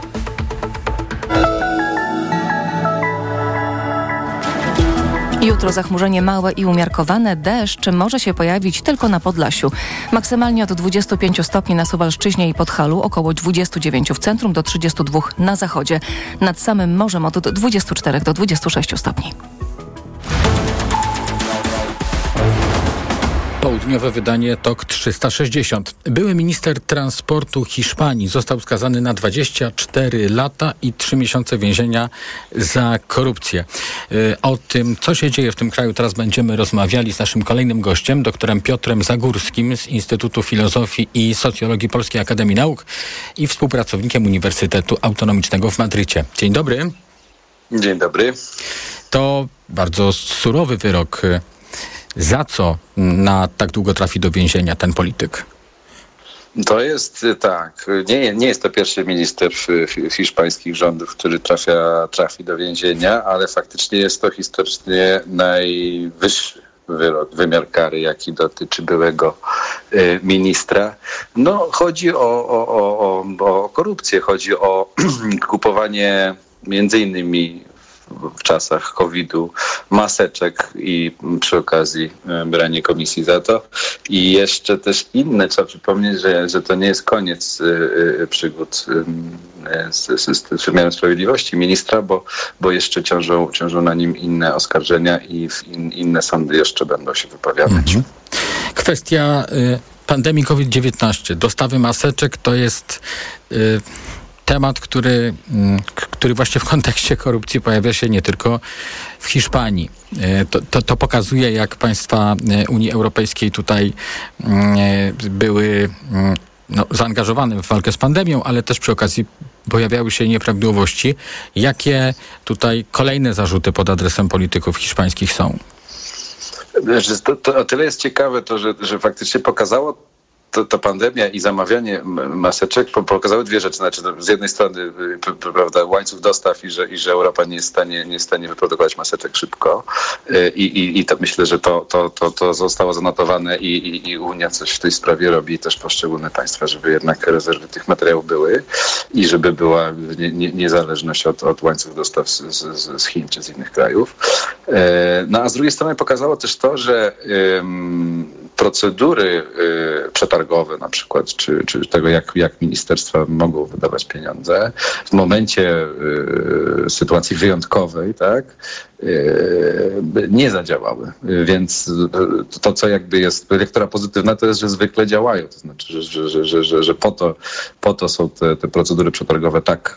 Jutro zachmurzenie małe i umiarkowane. Deszcz może się pojawić tylko na Podlasiu. Maksymalnie od dwudziestu pięciu stopni na Suwalszczyźnie i Podhalu, około dwudziestu dziewięciu w centrum do trzydziestu dwóch na zachodzie. Nad samym morzem od dwudziestu czterech do dwudziestu sześciu stopni. Południowe wydanie T O K trzysta sześćdziesiąt. Były minister transportu Hiszpanii został skazany na dwadzieścia cztery lata i trzy miesiące więzienia za korupcję. O tym, co się dzieje w tym kraju, teraz będziemy rozmawiali z naszym kolejnym gościem, doktorem Piotrem Zagórskim z Instytutu Filozofii i Socjologii Polskiej Akademii Nauk i współpracownikiem Uniwersytetu Autonomicznego w Madrycie. Dzień dobry. Dzień dobry. To bardzo surowy wyrok. Za co na tak długo trafi do więzienia ten polityk? To jest tak. Nie, nie jest to pierwszy minister hiszpańskich rządów, który trafia, trafi do więzienia, ale faktycznie jest to historycznie najwyższy wyrok, wymiar kary, jaki dotyczy byłego y, ministra. No, chodzi o, o, o, o, o korupcję, chodzi o kupowanie między innymi w czasach kowida maseczek i przy okazji branie komisji za to. I jeszcze też inne, trzeba przypomnieć, że, że to nie jest koniec y, y, przygód y, z, z, z wymiarem sprawiedliwości ministra, bo, bo jeszcze ciążą, ciążą na nim inne oskarżenia i in, inne sądy jeszcze będą się wypowiadać. Mhm. Kwestia y, pandemii kowid dziewiętnaście, dostawy maseczek to jest... Y, Temat, który, który właśnie w kontekście korupcji pojawia się nie tylko w Hiszpanii. To, to, to pokazuje, jak państwa Unii Europejskiej tutaj były no, zaangażowane w walkę z pandemią, ale też przy okazji pojawiały się nieprawidłowości. Jakie tutaj kolejne zarzuty pod adresem polityków hiszpańskich są? To, to o tyle jest ciekawe to, że, że faktycznie pokazało To, to pandemia i zamawianie maseczek pokazały dwie rzeczy. Znaczy, z jednej strony prawda, łańcuch dostaw i że, i że Europa nie jest w stanie, nie jest w stanie wyprodukować maseczek szybko. I, i, i to myślę, że to, to, to, to zostało zanotowane i, i, i Unia coś w tej sprawie robi, też poszczególne państwa, żeby jednak rezerwy tych materiałów były i żeby była nie, nie, niezależność od, od łańcuch dostaw z, z, z Chin czy z innych krajów. No a z drugiej strony pokazało też to, że um, procedury y, przetargowe na przykład, czy, czy tego, jak, jak ministerstwa mogą wydawać pieniądze w momencie y, sytuacji wyjątkowej, tak, y, nie zadziałały. Więc to, co jakby jest lektura pozytywna, to jest, że zwykle działają. To znaczy, że, że, że, że, że po, to, po to są te, te procedury przetargowe tak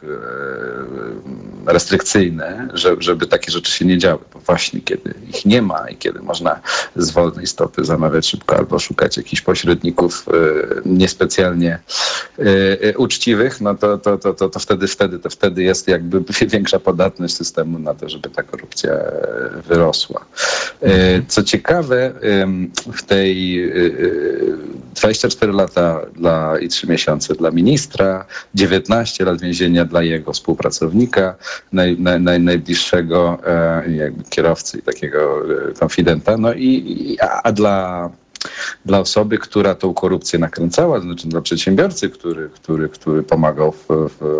y, restrykcyjne, że, żeby takie rzeczy się nie działy. Bo właśnie kiedy ich nie ma i kiedy można z wolnej stopy zamawiać szybko albo szukać jakichś pośredników y, niespecjalnie y, uczciwych, no to, to, to, to, to, wtedy, wtedy, to wtedy jest jakby większa podatność systemu na to, żeby ta korupcja wyrosła. Y, co ciekawe, y, w tej y, dwadzieścia cztery lata dla, i trzy miesiące dla ministra, dziewiętnaście lat więzienia dla jego współpracownika, naj, naj, naj, najbliższego e, jakby kierowcy i takiego e, konfidenta, no i, i a, a dla dla osoby, która tą korupcję nakręcała, to znaczy dla przedsiębiorcy, który, który, który pomagał w, w,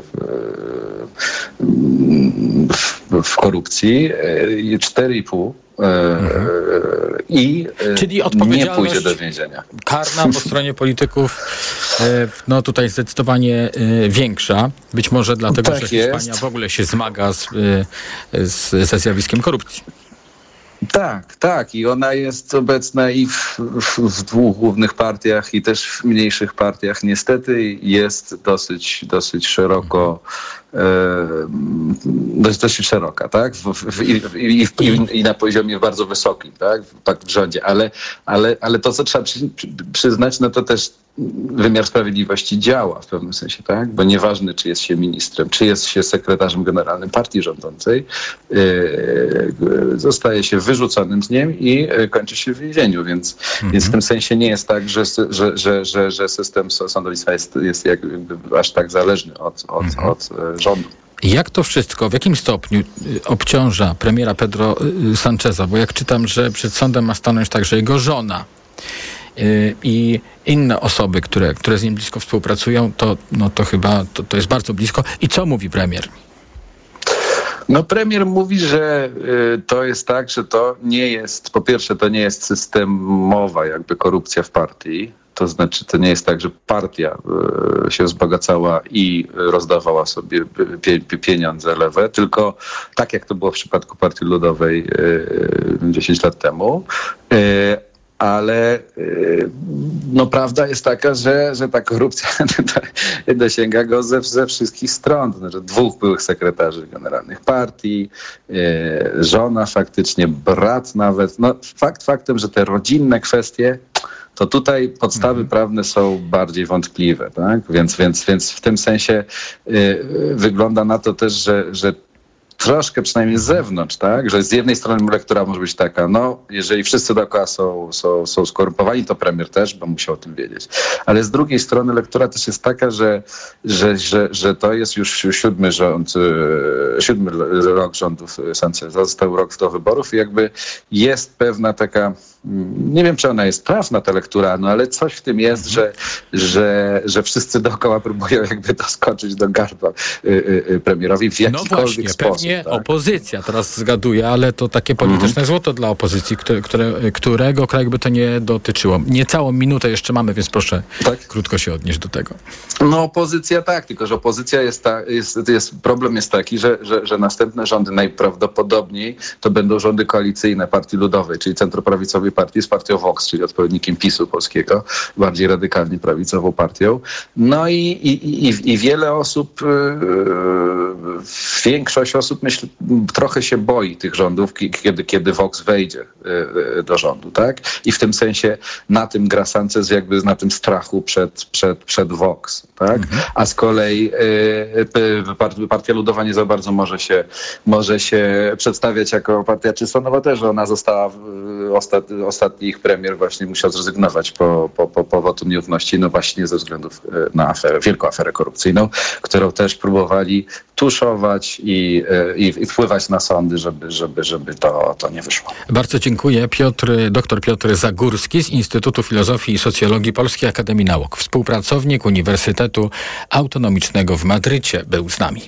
w, w korupcji, cztery i pół mhm. i Czyli nie pójdzie do więzienia. Karna po stronie polityków no tutaj zdecydowanie większa. Być może dlatego, tak że jest. Hiszpania w ogóle się zmaga z, z, ze zjawiskiem korupcji. Tak, tak. I ona jest obecna i w, w, w dwóch głównych partiach, i też w mniejszych partiach. Niestety jest dosyć, dosyć szeroko, e, dosyć, dosyć szeroka, tak? W, w, i, i, i, I na poziomie bardzo wysokim, tak? W, w rządzie. Ale, ale, ale to, co trzeba przy, przyznać, no to też wymiar sprawiedliwości działa w pewnym sensie, tak? Bo nieważne, czy jest się ministrem, czy jest się sekretarzem generalnym partii rządzącej, yy, zostaje się wyrzuconym z niej i kończy się w więzieniu, więc, mhm. więc w tym sensie nie jest tak, że, że, że, że, że system sądownictwa jest, jest jakby aż tak zależny od, od, mhm. od rządu. Jak to wszystko, w jakim stopniu obciąża premiera Pedro Sancheza? Bo jak czytam, że przed sądem ma stanąć także jego żona i inne osoby, które, które z nim blisko współpracują, to, no to chyba to, to jest bardzo blisko. I co mówi premier? No premier mówi, że y, to jest tak, że to nie jest, po pierwsze to nie jest systemowa jakby korupcja w partii. To znaczy, to nie jest tak, że partia y, się wzbogacała i rozdawała sobie pie, pie, pieniądze lewe, tylko tak jak to było w przypadku Partii Ludowej y, dziesięć lat temu. Y, Ale no, prawda jest taka, że, że ta korupcja dosięga go ze, ze wszystkich stron. To znaczy dwóch byłych sekretarzy generalnych partii, e, żona faktycznie, brat nawet. No, fakt faktem, że te rodzinne kwestie, to tutaj podstawy mhm. prawne są bardziej wątpliwe. Tak? Więc, więc, więc w tym sensie e, wygląda na to też, że, że troszkę przynajmniej z zewnątrz, tak? Że z jednej strony lektura może być taka, no jeżeli wszyscy dookoła są, są, są skorumpowani, to premier też, bo musiał o tym wiedzieć. Ale z drugiej strony lektura też jest taka, że, że, że, że to jest już siódmy rząd, siódmy rok rządów Sancheza, został rok do wyborów i jakby jest pewna taka, nie wiem czy ona jest trafna ta lektura, no ale coś w tym jest, że, że, że wszyscy dookoła próbują jakby doskoczyć do gardła premierowi w jakikolwiek no właśnie, sposób. Pewnie tak? Opozycja teraz zgaduje, ale to takie polityczne mhm. złoto dla opozycji, które, które, którego kraju by to nie dotyczyło. Niecałą minutę jeszcze mamy, więc proszę tak? krótko się odnieść do tego. No opozycja tak, tylko że opozycja jest, ta, jest, jest problem jest taki, że, że, że następne rządy najprawdopodobniej to będą rządy koalicyjne Partii Ludowej, czyli centroprawicowej partii z partią Vox, czyli odpowiednikiem PiSu polskiego, bardziej radykalnie prawicową partią. No i, i, i, i wiele osób, yy, większość osób myślę, trochę się boi tych rządów, kiedy, kiedy Vox wejdzie do rządu, tak? I w tym sensie na tym gra Sanchez jakby na tym strachu przed, przed, przed Vox, tak? Mhm. A z kolei y, Partia Ludowa nie za bardzo może się, może się przedstawiać jako partia czysto nowoczesna. Ona została, ostat, ostatni ich premier właśnie musiał zrezygnować po, po, po, po wotum nieufności, no właśnie ze względów na aferę, wielką aferę korupcyjną, którą też próbowali tuszować i, i, i wpływać na sądy, żeby, żeby, żeby to, to nie wyszło. Bardzo dziękuję. Piotr, dr Piotr Zagórski z Instytutu Filozofii i Socjologii Polskiej Akademii Nauk, współpracownik Uniwersytetu Autonomicznego w Madrycie, był z nami.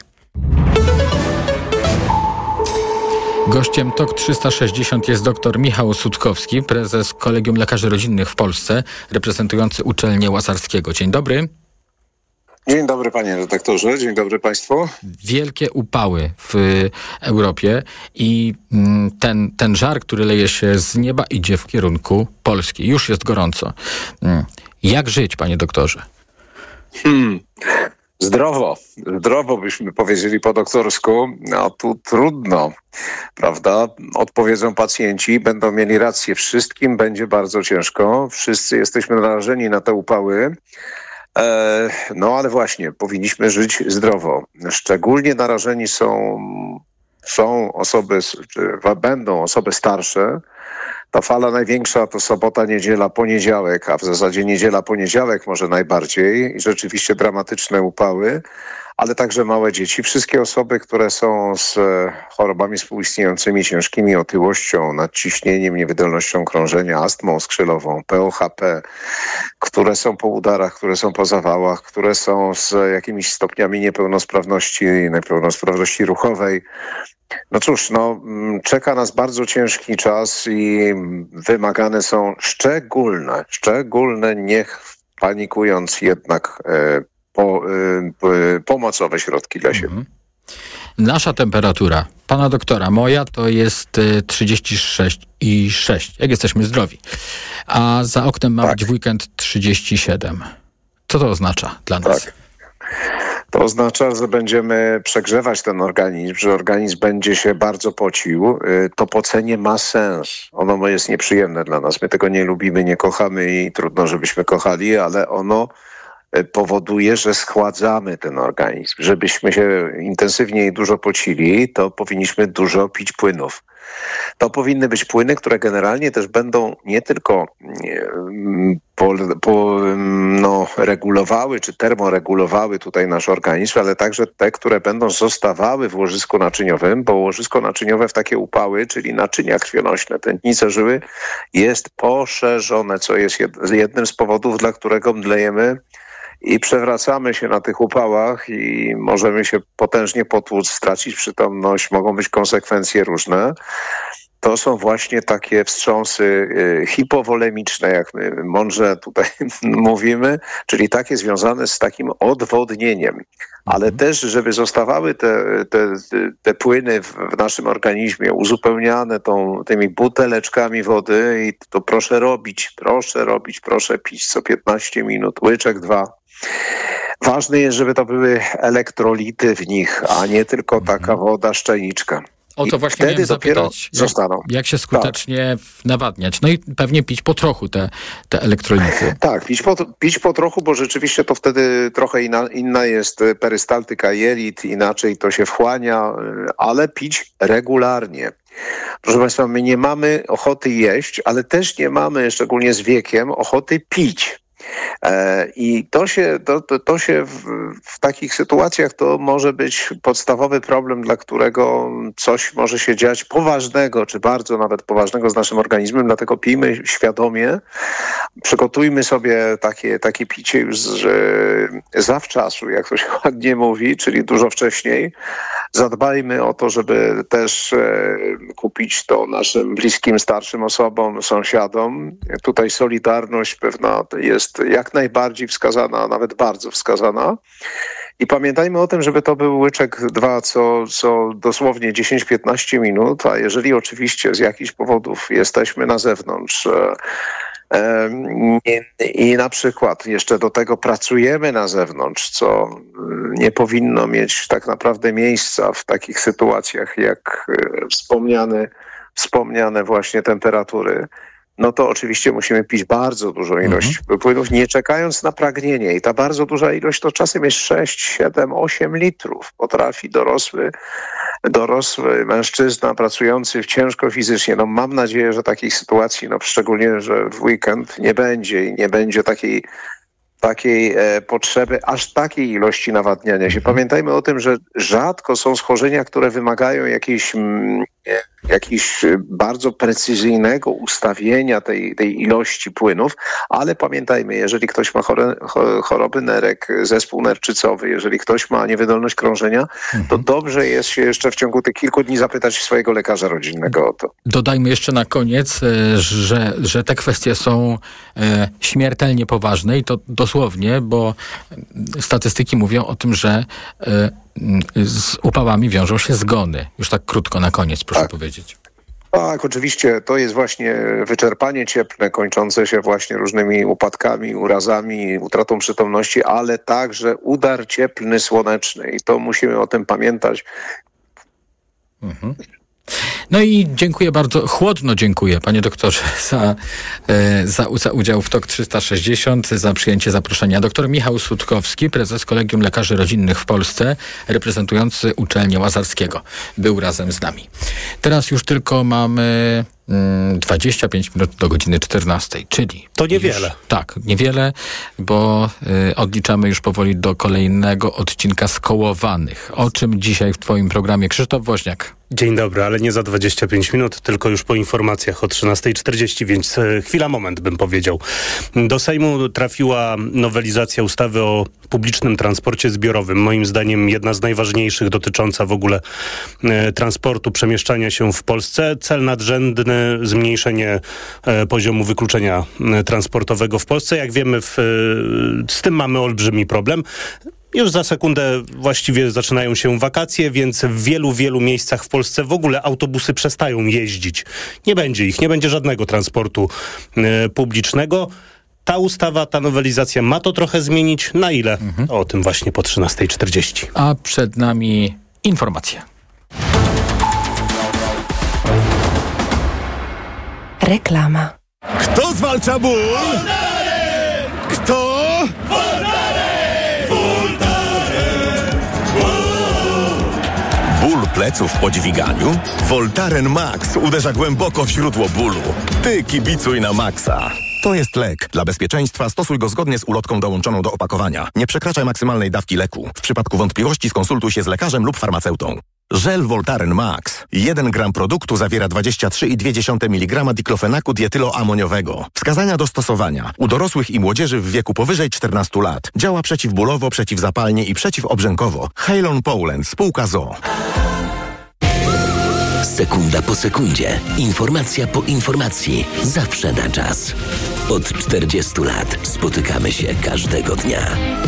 Gościem T O K trzysta sześćdziesiąt jest dr Michał Sutkowski, prezes Kolegium Lekarzy Rodzinnych w Polsce, reprezentujący uczelnię Łazarskiego. Dzień dobry. Dzień dobry panie redaktorze, dzień dobry państwu. Wielkie upały w Europie i ten, ten żar, który leje się z nieba, idzie w kierunku Polski. Już jest gorąco. Jak żyć, panie doktorze? Hmm. Zdrowo, zdrowo byśmy powiedzieli po doktorsku, no tu trudno, prawda? Odpowiedzą pacjenci, będą mieli rację, wszystkim będzie bardzo ciężko, wszyscy jesteśmy narażeni na te upały. No ale właśnie, powinniśmy żyć zdrowo. Szczególnie narażeni są, są osoby, czy będą osoby starsze. Ta fala największa to sobota, niedziela, poniedziałek, a w zasadzie niedziela, poniedziałek może najbardziej. I rzeczywiście dramatyczne upały, ale także małe dzieci. Wszystkie osoby, które są z chorobami współistniejącymi, ciężkimi otyłością, nadciśnieniem, niewydolnością krążenia, astmą skrzylową, P O H P, które są po udarach, które są po zawałach, które są z jakimiś stopniami niepełnosprawności, niepełnosprawności ruchowej. No cóż, no, czeka nas bardzo ciężki czas i wymagane są szczególne, szczególne, niech panikując jednak e, po, e, pomocowe środki dla siebie. Nasza temperatura, pana doktora, moja to jest trzydzieści sześć i sześć, jak jesteśmy zdrowi. A za oknem ma tak. być w weekend trzydzieści siedem. Co to oznacza dla nas? Tak. To oznacza, że będziemy przegrzewać ten organizm, że organizm będzie się bardzo pocił. To pocenie ma sens. Ono jest nieprzyjemne dla nas. My tego nie lubimy, nie kochamy i trudno, żebyśmy kochali, ale ono powoduje, że schładzamy ten organizm. Żebyśmy się intensywnie i dużo pocili, to powinniśmy dużo pić płynów. To powinny być płyny, które generalnie też będą nie tylko po, po, no, regulowały czy termoregulowały tutaj nasz organizm, ale także te, które będą zostawały w łożysku naczyniowym, bo łożysko naczyniowe w takie upały, czyli naczynia krwionośne, tętnice żyły, jest poszerzone, co jest jednym z powodów, dla którego mdlejemy i przewracamy się na tych upałach i możemy się potężnie potłuc, stracić przytomność, mogą być konsekwencje różne. To są właśnie takie wstrząsy hipowolemiczne, jak my mądrze tutaj mówimy, czyli takie związane z takim odwodnieniem. Ale też, żeby zostawały te, te, te płyny w naszym organizmie uzupełniane tą, tymi buteleczkami wody i to proszę robić, proszę robić, proszę pić co piętnaście minut, łyczek dwa. Ważne jest, żeby to były elektrolity w nich, a nie tylko taka woda szczelniczka. O to I właśnie wtedy miałem dopiero zapytać, zostaną. Jak, jak się skutecznie tak. nawadniać. No i pewnie pić po trochu te, te elektrolity. Tak, pić po, pić po trochu, bo rzeczywiście to wtedy trochę inna, inna jest perystaltyka jelit, inaczej to się wchłania, ale pić regularnie. Proszę Państwa, my nie mamy ochoty jeść, ale też nie mamy, szczególnie z wiekiem, ochoty pić. I to się, to, to, to się w, w takich sytuacjach to może być podstawowy problem, dla którego coś może się dziać poważnego, czy bardzo nawet poważnego z naszym organizmem, dlatego pijmy świadomie, przygotujmy sobie takie, takie picie już z, zawczasu, jak to się ładnie mówi, czyli dużo wcześniej. Zadbajmy o to, żeby też e, kupić to naszym bliskim, starszym osobom, sąsiadom. Tutaj solidarność pewna jest jak najbardziej wskazana, a nawet bardzo wskazana. I pamiętajmy o tym, żeby to był łyczek dwa co, co dosłownie dziesięć do piętnastu minut, a jeżeli oczywiście z jakichś powodów jesteśmy na zewnątrz, e, I na przykład jeszcze do tego pracujemy na zewnątrz, co nie powinno mieć tak naprawdę miejsca w takich sytuacjach jak wspomniane, wspomniane właśnie temperatury, no to oczywiście musimy pić bardzo dużą ilość mhm. płynów, nie czekając na pragnienie. I ta bardzo duża ilość to czasem jest sześć, siedem, osiem litrów. Potrafi dorosły, dorosły mężczyzna pracujący ciężko fizycznie. No mam nadzieję, że takich sytuacji, no szczególnie, że w weekend nie będzie i nie będzie takiej takiej e, potrzeby, aż takiej ilości nawadniania się. Pamiętajmy o tym, że rzadko są schorzenia, które wymagają jakiejś, m, jakiejś bardzo precyzyjnego ustawienia tej, tej ilości płynów, ale pamiętajmy, jeżeli ktoś ma chore, choroby nerek, zespół nerczycowy, jeżeli ktoś ma niewydolność krążenia, mhm. to dobrze jest się jeszcze w ciągu tych kilku dni zapytać swojego lekarza rodzinnego o to. Dodajmy jeszcze na koniec, że, że te kwestie są e, śmiertelnie poważne i to dosłownie, bo statystyki mówią o tym, że e, z upałami wiążą się zgony. Już tak krótko na koniec, proszę tak. powiedzieć. Tak, oczywiście to jest właśnie wyczerpanie cieplne, kończące się właśnie różnymi upadkami, urazami, utratą przytomności, ale także udar cieplny, słoneczny i to musimy o tym pamiętać. Mhm. No i dziękuję bardzo, chłodno dziękuję panie doktorze za, za, za udział w T O K trzysta sześćdziesiąt, za przyjęcie zaproszenia. Doktor Michał Sutkowski, prezes Kolegium Lekarzy Rodzinnych w Polsce, reprezentujący uczelnię Łazarskiego, był razem z nami. Teraz już tylko mamy mm, dwadzieścia pięć minut do godziny czternastej, czyli... To niewiele. Już, tak, niewiele, bo y, odliczamy już powoli do kolejnego odcinka Skołowanych. O czym dzisiaj w twoim programie? Krzysztof Woźniak. Dzień dobry, ale nie za dwadzieścia pięć minut, tylko już po informacjach o trzynasta czterdzieści, więc chwila, moment bym powiedział. Do Sejmu trafiła nowelizacja ustawy o publicznym transporcie zbiorowym. Moim zdaniem jedna z najważniejszych, dotycząca w ogóle e, transportu, przemieszczania się w Polsce. Cel nadrzędny, zmniejszenie e, poziomu wykluczenia e, transportowego w Polsce. Jak wiemy, w, e, z tym mamy olbrzymi problem. Już za sekundę właściwie zaczynają się wakacje, więc w wielu, wielu miejscach w Polsce w ogóle autobusy przestają jeździć. Nie będzie ich, nie będzie żadnego transportu e, publicznego. Ta ustawa, ta nowelizacja ma to trochę zmienić. Na ile? Mhm. O tym właśnie po trzynasta czterdzieści. A przed nami informacja. Reklama. Kto zwalcza ból? Kto? Ból pleców po dźwiganiu? Voltaren Max uderza głęboko w źródło bólu. Ty kibicuj na Maxa. To jest lek. Dla bezpieczeństwa stosuj go zgodnie z ulotką dołączoną do opakowania. Nie przekraczaj maksymalnej dawki leku. W przypadku wątpliwości skonsultuj się z lekarzem lub farmaceutą. Żel Voltaren Max. jeden gram produktu zawiera dwadzieścia trzy i dwie dziesiąte miligrama diklofenaku dietyloamoniowego. Wskazania do stosowania. U dorosłych i młodzieży w wieku powyżej czternastu lat. Działa przeciwbólowo, przeciwzapalnie i przeciwobrzękowo. Halon Poland, spółka z o o. Sekunda po sekundzie. Informacja po informacji. Zawsze na czas. Od czterdziestu lat spotykamy się każdego dnia.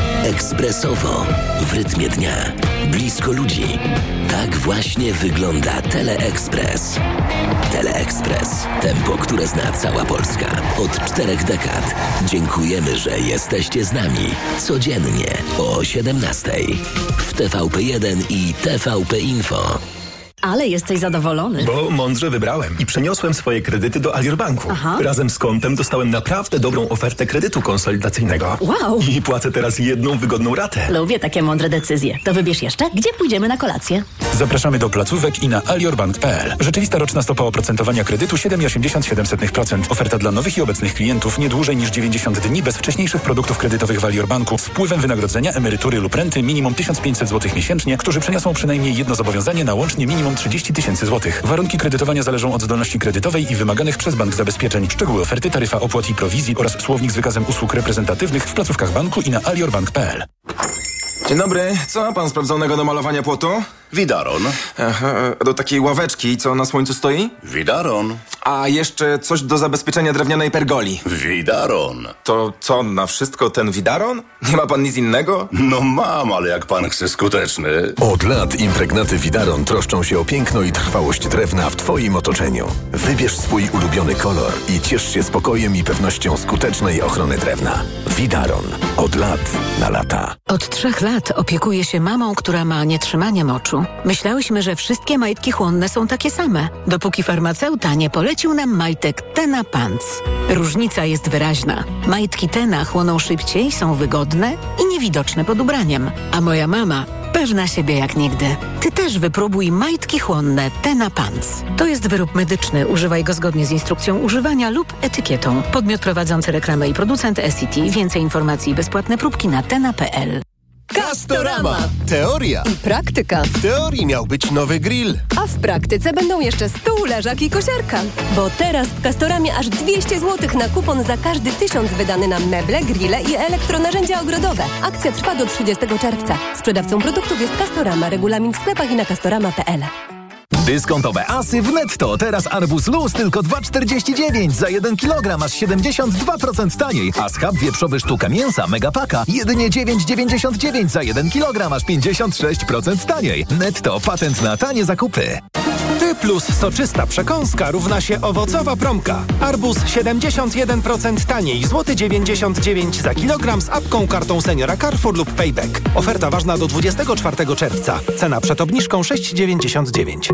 Ekspresowo, w rytmie dnia, blisko ludzi. Tak właśnie wygląda Teleekspres. Teleekspres. Tempo, które zna cała Polska. Od czterech dekad. Dziękujemy, że jesteście z nami. Codziennie o siedemnastej. W T V P jeden i T V P Info. Ale jesteś zadowolony. Bo mądrze wybrałem i przeniosłem swoje kredyty do Alior Banku. Aha. Razem z kontem dostałem naprawdę dobrą ofertę kredytu konsolidacyjnego. Wow! I płacę teraz jedną wygodną ratę. Lubię takie mądre decyzje. To wybierz jeszcze, gdzie pójdziemy na kolację. Zapraszamy do placówek i na aliorbank kropka p l. Rzeczywista roczna stopa oprocentowania kredytu siedem przecinek osiemdziesiąt siedem procent. Oferta dla nowych i obecnych klientów nie dłużej niż dziewięćdziesiąt dni bez wcześniejszych produktów kredytowych w Alior Banku z wpływem wynagrodzenia, emerytury lub renty minimum tysiąc pięćset złotych miesięcznie, którzy przeniosą przynajmniej jedno zobowiązanie na łącznie minimum trzydzieści tysięcy złotych. Warunki kredytowania zależą od zdolności kredytowej i wymaganych przez bank zabezpieczeń. Szczegóły oferty, taryfa opłat i prowizji oraz słownik z wykazem usług reprezentatywnych w placówkach banku i na aliorbank kropka p l. Dzień dobry. Co ma pan sprawdzonego do malowania płotu? Widaron. Aha, do takiej ławeczki, co na słońcu stoi? Widaron. A jeszcze coś do zabezpieczenia drewnianej pergoli. Widaron. To co, na wszystko ten Widaron? Nie ma pan nic innego? No mam, ale jak pan chce skuteczny. Od lat impregnaty Widaron troszczą się o piękno i trwałość drewna w twoim otoczeniu. Wybierz swój ulubiony kolor i ciesz się spokojem i pewnością skutecznej ochrony drewna. Widaron. Od lat na lata. Od trzech lat opiekuję się mamą, która ma nietrzymanie moczu. Myślałyśmy, że wszystkie majtki chłonne są takie same, dopóki farmaceuta nie polecił nam majtek Tena Pants. Różnica jest wyraźna. Majtki Tena chłoną szybciej, są wygodne i niewidoczne pod ubraniem. A moja mama pewna siebie jak nigdy. Ty też wypróbuj majtki chłonne Tena Pants. To jest wyrób medyczny. Używaj go zgodnie z instrukcją używania lub etykietą. Podmiot prowadzący reklamę i producent S C T. Więcej informacji i bezpłatne próbki na tena kropka p l. Castorama. Teoria i praktyka. W teorii miał być nowy grill, a w praktyce będą jeszcze stół, leżak i kosiarka. Bo teraz w Castoramie aż dwieście złotych na kupon za każdy tysiąc wydany na meble, grille i elektronarzędzia ogrodowe. Akcja trwa do trzydziestego czerwca. Sprzedawcą produktów jest Castorama. Regulamin w sklepach i na castorama kropka p l. Dyskontowe asy w Netto. Teraz arbuz luz tylko dwa czterdzieści dziewięć za jeden kilogram, aż siedemdziesiąt dwa procent taniej. A schab wieprzowy sztuka mięsa Megapaka jedynie dziewięć dziewięćdziesiąt dziewięć za jeden kilogram, aż pięćdziesiąt sześć procent taniej. Netto, patent na tanie zakupy. Ty plus soczysta przekąska równa się owocowa promka. Arbuz siedemdziesiąt jeden procent taniej, złoty dziewięćdziesiąt dziewięć za kilogram z apką, kartą seniora Carrefour lub Payback. Oferta ważna do dwudziestego czwartego czerwca. Cena przed obniżką sześć dziewięćdziesiąt dziewięć.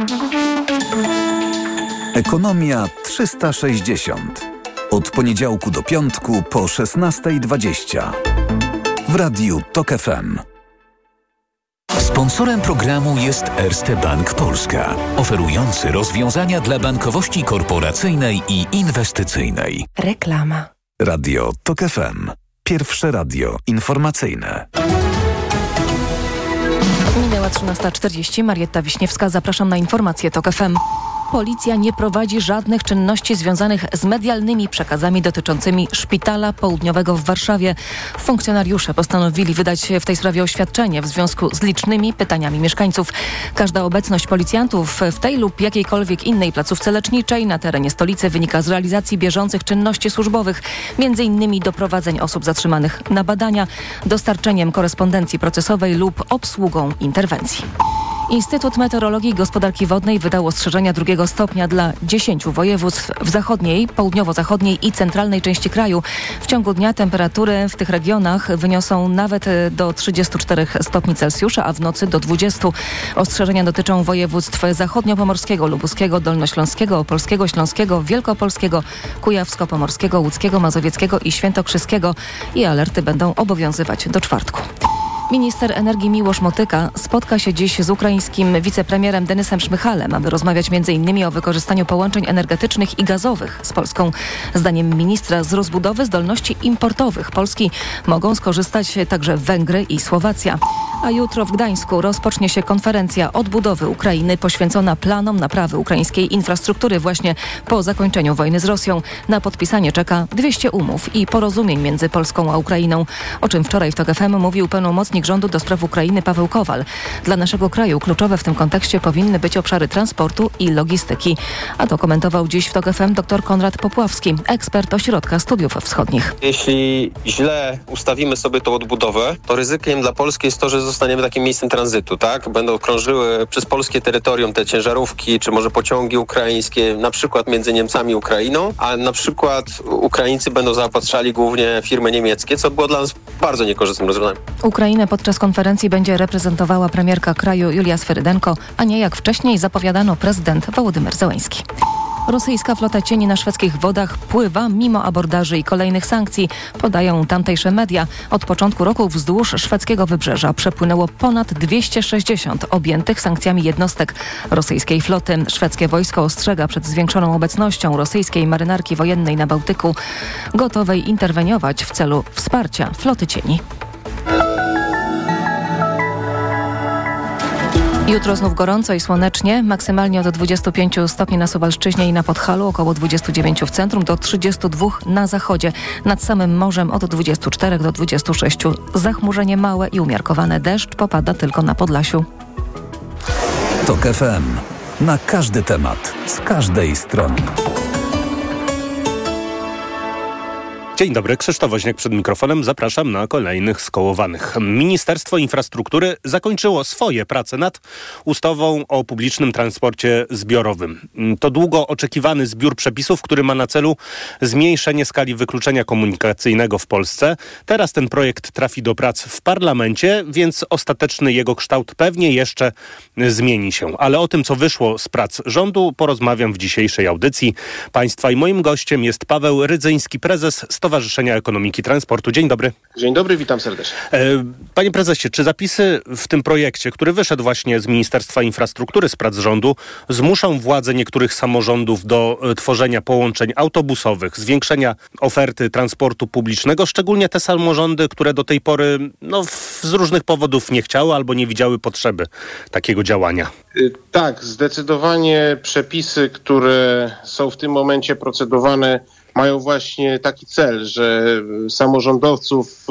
Ekonomia trzysta sześćdziesiąt. Od poniedziałku do piątku po szesnasta dwadzieścia. W Radiu Tok F M. Sponsorem programu jest Erste Bank Polska, oferujący rozwiązania dla bankowości korporacyjnej i inwestycyjnej. Reklama. Radio Tok F M. Pierwsze radio informacyjne. Minęła trzynasta czterdzieści. Marietta Wiśniewska. Zapraszam na informacje TOK F M. Policja nie prowadzi żadnych czynności związanych z medialnymi przekazami dotyczącymi Szpitala Południowego w Warszawie. Funkcjonariusze postanowili wydać w tej sprawie oświadczenie w związku z licznymi pytaniami mieszkańców. Każda obecność policjantów w tej lub jakiejkolwiek innej placówce leczniczej na terenie stolicy wynika z realizacji bieżących czynności służbowych, między innymi doprowadzeń osób zatrzymanych na badania, dostarczeniem korespondencji procesowej lub obsługą interwencji. Instytut Meteorologii i Gospodarki Wodnej wydał ostrzeżenia drugiego stopnia dla dziesięciu województw w zachodniej, południowo-zachodniej i centralnej części kraju. W ciągu dnia temperatury w tych regionach wyniosą nawet do trzydziestu czterech stopni Celsjusza, a w nocy do dwudziestu. Ostrzeżenia dotyczą województw zachodniopomorskiego, lubuskiego, dolnośląskiego, opolskiego, śląskiego, wielkopolskiego, kujawsko-pomorskiego, łódzkiego, mazowieckiego i świętokrzyskiego i alerty będą obowiązywać do czwartku. Minister energii Miłosz Motyka spotka się dziś z ukraińskim wicepremierem Denysem Szmychalem, aby rozmawiać między innymi o wykorzystaniu połączeń energetycznych i gazowych z Polską. Zdaniem ministra z rozbudowy zdolności importowych Polski mogą skorzystać także Węgry i Słowacja. A jutro w Gdańsku rozpocznie się konferencja odbudowy Ukrainy poświęcona planom naprawy ukraińskiej infrastruktury właśnie po zakończeniu wojny z Rosją. Na podpisanie czeka dwieście umów i porozumień między Polską a Ukrainą, o czym wczoraj w TOK F M mówił pełnomocnik rządu do spraw Ukrainy Paweł Kowal. Dla naszego kraju kluczowe w tym kontekście powinny być obszary transportu i logistyki. A to komentował dziś w TOK F M dr Konrad Popławski, ekspert Ośrodka Studiów Wschodnich. Jeśli źle ustawimy sobie tą odbudowę, to ryzykiem dla Polski jest to, że zostaniemy takim miejscem tranzytu, tak? Będą krążyły przez polskie terytorium te ciężarówki, czy może pociągi ukraińskie, na przykład między Niemcami i Ukrainą, a na przykład Ukraińcy będą zaopatrzali głównie firmy niemieckie, co było dla nas bardzo niekorzystnym rozwiązaniem. Ukrainę podczas konferencji będzie reprezentowała premierka kraju Julia Swerydenko, a nie jak wcześniej zapowiadano prezydent Wołodymyr Zełenski. Rosyjska flota cieni na szwedzkich wodach pływa mimo abordaży i kolejnych sankcji, podają tamtejsze media. Od początku roku wzdłuż szwedzkiego wybrzeża przepłynęło ponad dwieście sześćdziesiąt objętych sankcjami jednostek rosyjskiej floty. Szwedzkie wojsko ostrzega przed zwiększoną obecnością rosyjskiej marynarki wojennej na Bałtyku, gotowej interweniować w celu wsparcia floty cieni. Jutro znów gorąco i słonecznie, maksymalnie od dwudziestu pięciu stopni na Suwalszczyźnie i na Podhalu, około dwudziestu dziewięciu w centrum, do trzydziestu dwóch na zachodzie. Nad samym morzem od dwudziestu czterech do dwudziestu sześciu. Zachmurzenie małe i umiarkowane, deszcz popada tylko na Podlasiu. TOK F M. Na każdy temat, z każdej strony. Dzień dobry, Krzysztof Woźniak przed mikrofonem. Zapraszam na kolejnych skołowanych. Ministerstwo Infrastruktury zakończyło swoje prace nad ustawą o publicznym transporcie zbiorowym. To długo oczekiwany zbiór przepisów, który ma na celu zmniejszenie skali wykluczenia komunikacyjnego w Polsce. Teraz ten projekt trafi do prac w parlamencie, więc ostateczny jego kształt pewnie jeszcze zmieni się. Ale o tym, co wyszło z prac rządu, porozmawiam w dzisiejszej audycji państwa i moim gościem jest Paweł Rydzyński, prezes Stowarzyszenia Ekonomiki Transportu. Dzień dobry. Dzień dobry, witam serdecznie. Panie prezesie, czy zapisy w tym projekcie, który wyszedł właśnie z Ministerstwa Infrastruktury, z prac rządu, zmuszą władze niektórych samorządów do tworzenia połączeń autobusowych, zwiększenia oferty transportu publicznego, szczególnie te samorządy, które do tej pory no, z różnych powodów nie chciały albo nie widziały potrzeby takiego działania? Tak, zdecydowanie przepisy, które są w tym momencie procedowane, mają właśnie taki cel, że samorządowców,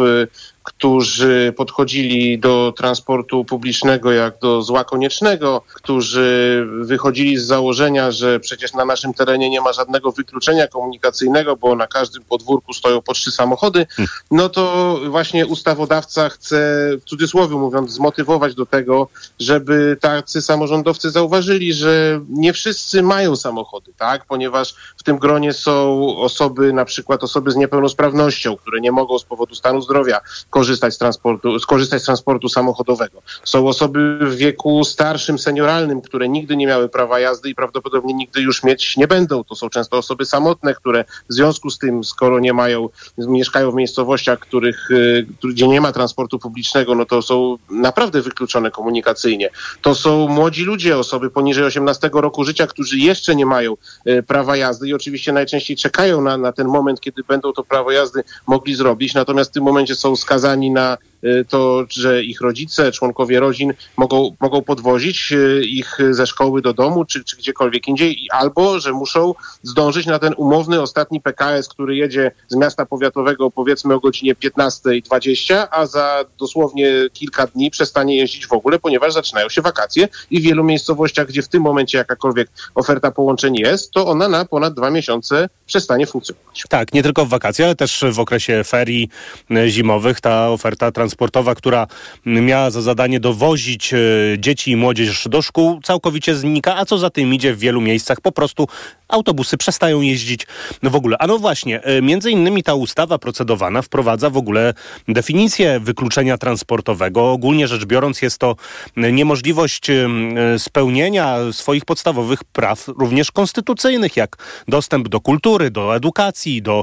którzy podchodzili do transportu publicznego jak do zła koniecznego, którzy wychodzili z założenia, że przecież na naszym terenie nie ma żadnego wykluczenia komunikacyjnego, bo na każdym podwórku stoją po trzy samochody, no to właśnie ustawodawca chce, w cudzysłowie mówiąc, zmotywować do tego, żeby tacy samorządowcy zauważyli, że nie wszyscy mają samochody, tak? Ponieważ w tym gronie są osoby, na przykład osoby z niepełnosprawnością, które nie mogą z powodu stanu zdrowia korzystać z transportu, skorzystać z transportu samochodowego. Są osoby w wieku starszym, senioralnym, które nigdy nie miały prawa jazdy i prawdopodobnie nigdy już mieć nie będą. To są często osoby samotne, które w związku z tym, skoro nie mają, mieszkają w miejscowościach, których, gdzie nie ma transportu publicznego, no to są naprawdę wykluczone komunikacyjnie. To są młodzi ludzie, osoby poniżej osiemnastego roku życia, którzy jeszcze nie mają prawa jazdy i oczywiście najczęściej czekają na, na ten moment, kiedy będą to prawo jazdy mogli zrobić, natomiast w tym momencie są skazani na to, że ich rodzice, członkowie rodzin mogą, mogą podwozić ich ze szkoły do domu, czy, czy gdziekolwiek indziej, albo, że muszą zdążyć na ten umowny ostatni P K S, który jedzie z miasta powiatowego powiedzmy o godzinie piętnasta dwadzieścia, a za dosłownie kilka dni przestanie jeździć w ogóle, ponieważ zaczynają się wakacje i w wielu miejscowościach, gdzie w tym momencie jakakolwiek oferta połączeń jest, to ona na ponad dwa miesiące przestanie funkcjonować. Tak, nie tylko w wakacje, ale też w okresie ferii zimowych ta oferta transportowa, która miała za zadanie dowozić dzieci i młodzież do szkół, całkowicie znika, a co za tym idzie, w wielu miejscach po prostu autobusy przestają jeździć w ogóle. A no właśnie, między innymi ta ustawa procedowana wprowadza w ogóle definicję wykluczenia transportowego. Ogólnie rzecz biorąc jest to niemożliwość spełnienia swoich podstawowych praw, również konstytucyjnych, jak dostęp do kultury, do edukacji, do,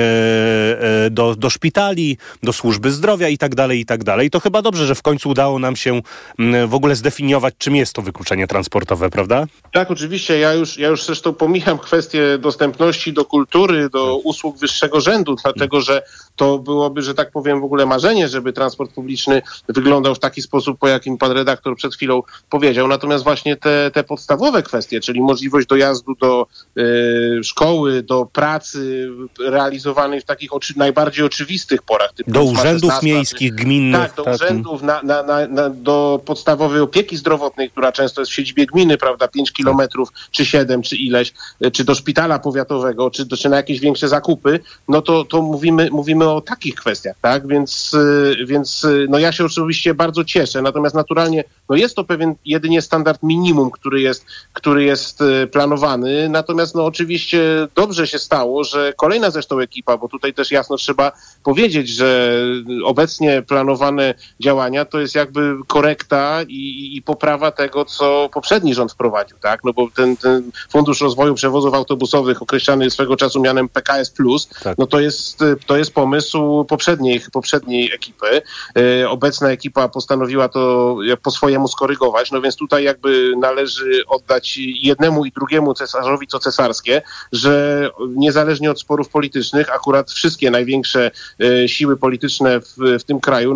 do, do szpitali, do służby zdrowia i tak dalej, i tak dalej. I to chyba dobrze, że w końcu udało nam się w ogóle zdefiniować, czym jest to wykluczenie transportowe, prawda? Tak, oczywiście. Ja już, ja już zresztą pomijam kwestię dostępności do kultury, do usług wyższego rzędu, dlatego że to byłoby, że tak powiem, w ogóle marzenie, żeby transport publiczny wyglądał w taki sposób, po jakim pan redaktor przed chwilą powiedział. Natomiast właśnie te, te podstawowe kwestie, czyli możliwość dojazdu do y, szkoły, do pracy realizowanej w takich oczy, najbardziej oczywistych porach. Typu do urzędów szesnasta, miejskich, gminnych. Tak, do tak. urzędów, na, na, na, na, do podstawowej opieki zdrowotnej, która często jest w siedzibie gminy, prawda, pięć kilometrów, czy siedem, czy ileś, czy do szpitala powiatowego, czy, czy na jakieś większe zakupy, no to, to mówimy, mówimy o takich kwestiach, tak? Więc, więc no ja się oczywiście bardzo cieszę, natomiast naturalnie no jest to pewien jedynie standard minimum, który jest, który jest planowany, natomiast no oczywiście dobrze się stało, że kolejna zresztą ekipa, bo tutaj też jasno trzeba powiedzieć, że obecnie planowane działania to jest jakby korekta i, i poprawa tego, co poprzedni rząd wprowadził, tak? No bo ten, ten Fundusz Rozwoju Przewozów Autobusowych, określany swego czasu mianem P K S plus, tak. no to jest, to jest pomysł poprzedniej, poprzedniej ekipy. E, obecna ekipa postanowiła to po swojemu skorygować, no więc tutaj jakby należy oddać jednemu i drugiemu cesarzowi co cesarskie, że niezależnie od sporów politycznych, akurat wszystkie największe e, siły polityczne w, w tym kraju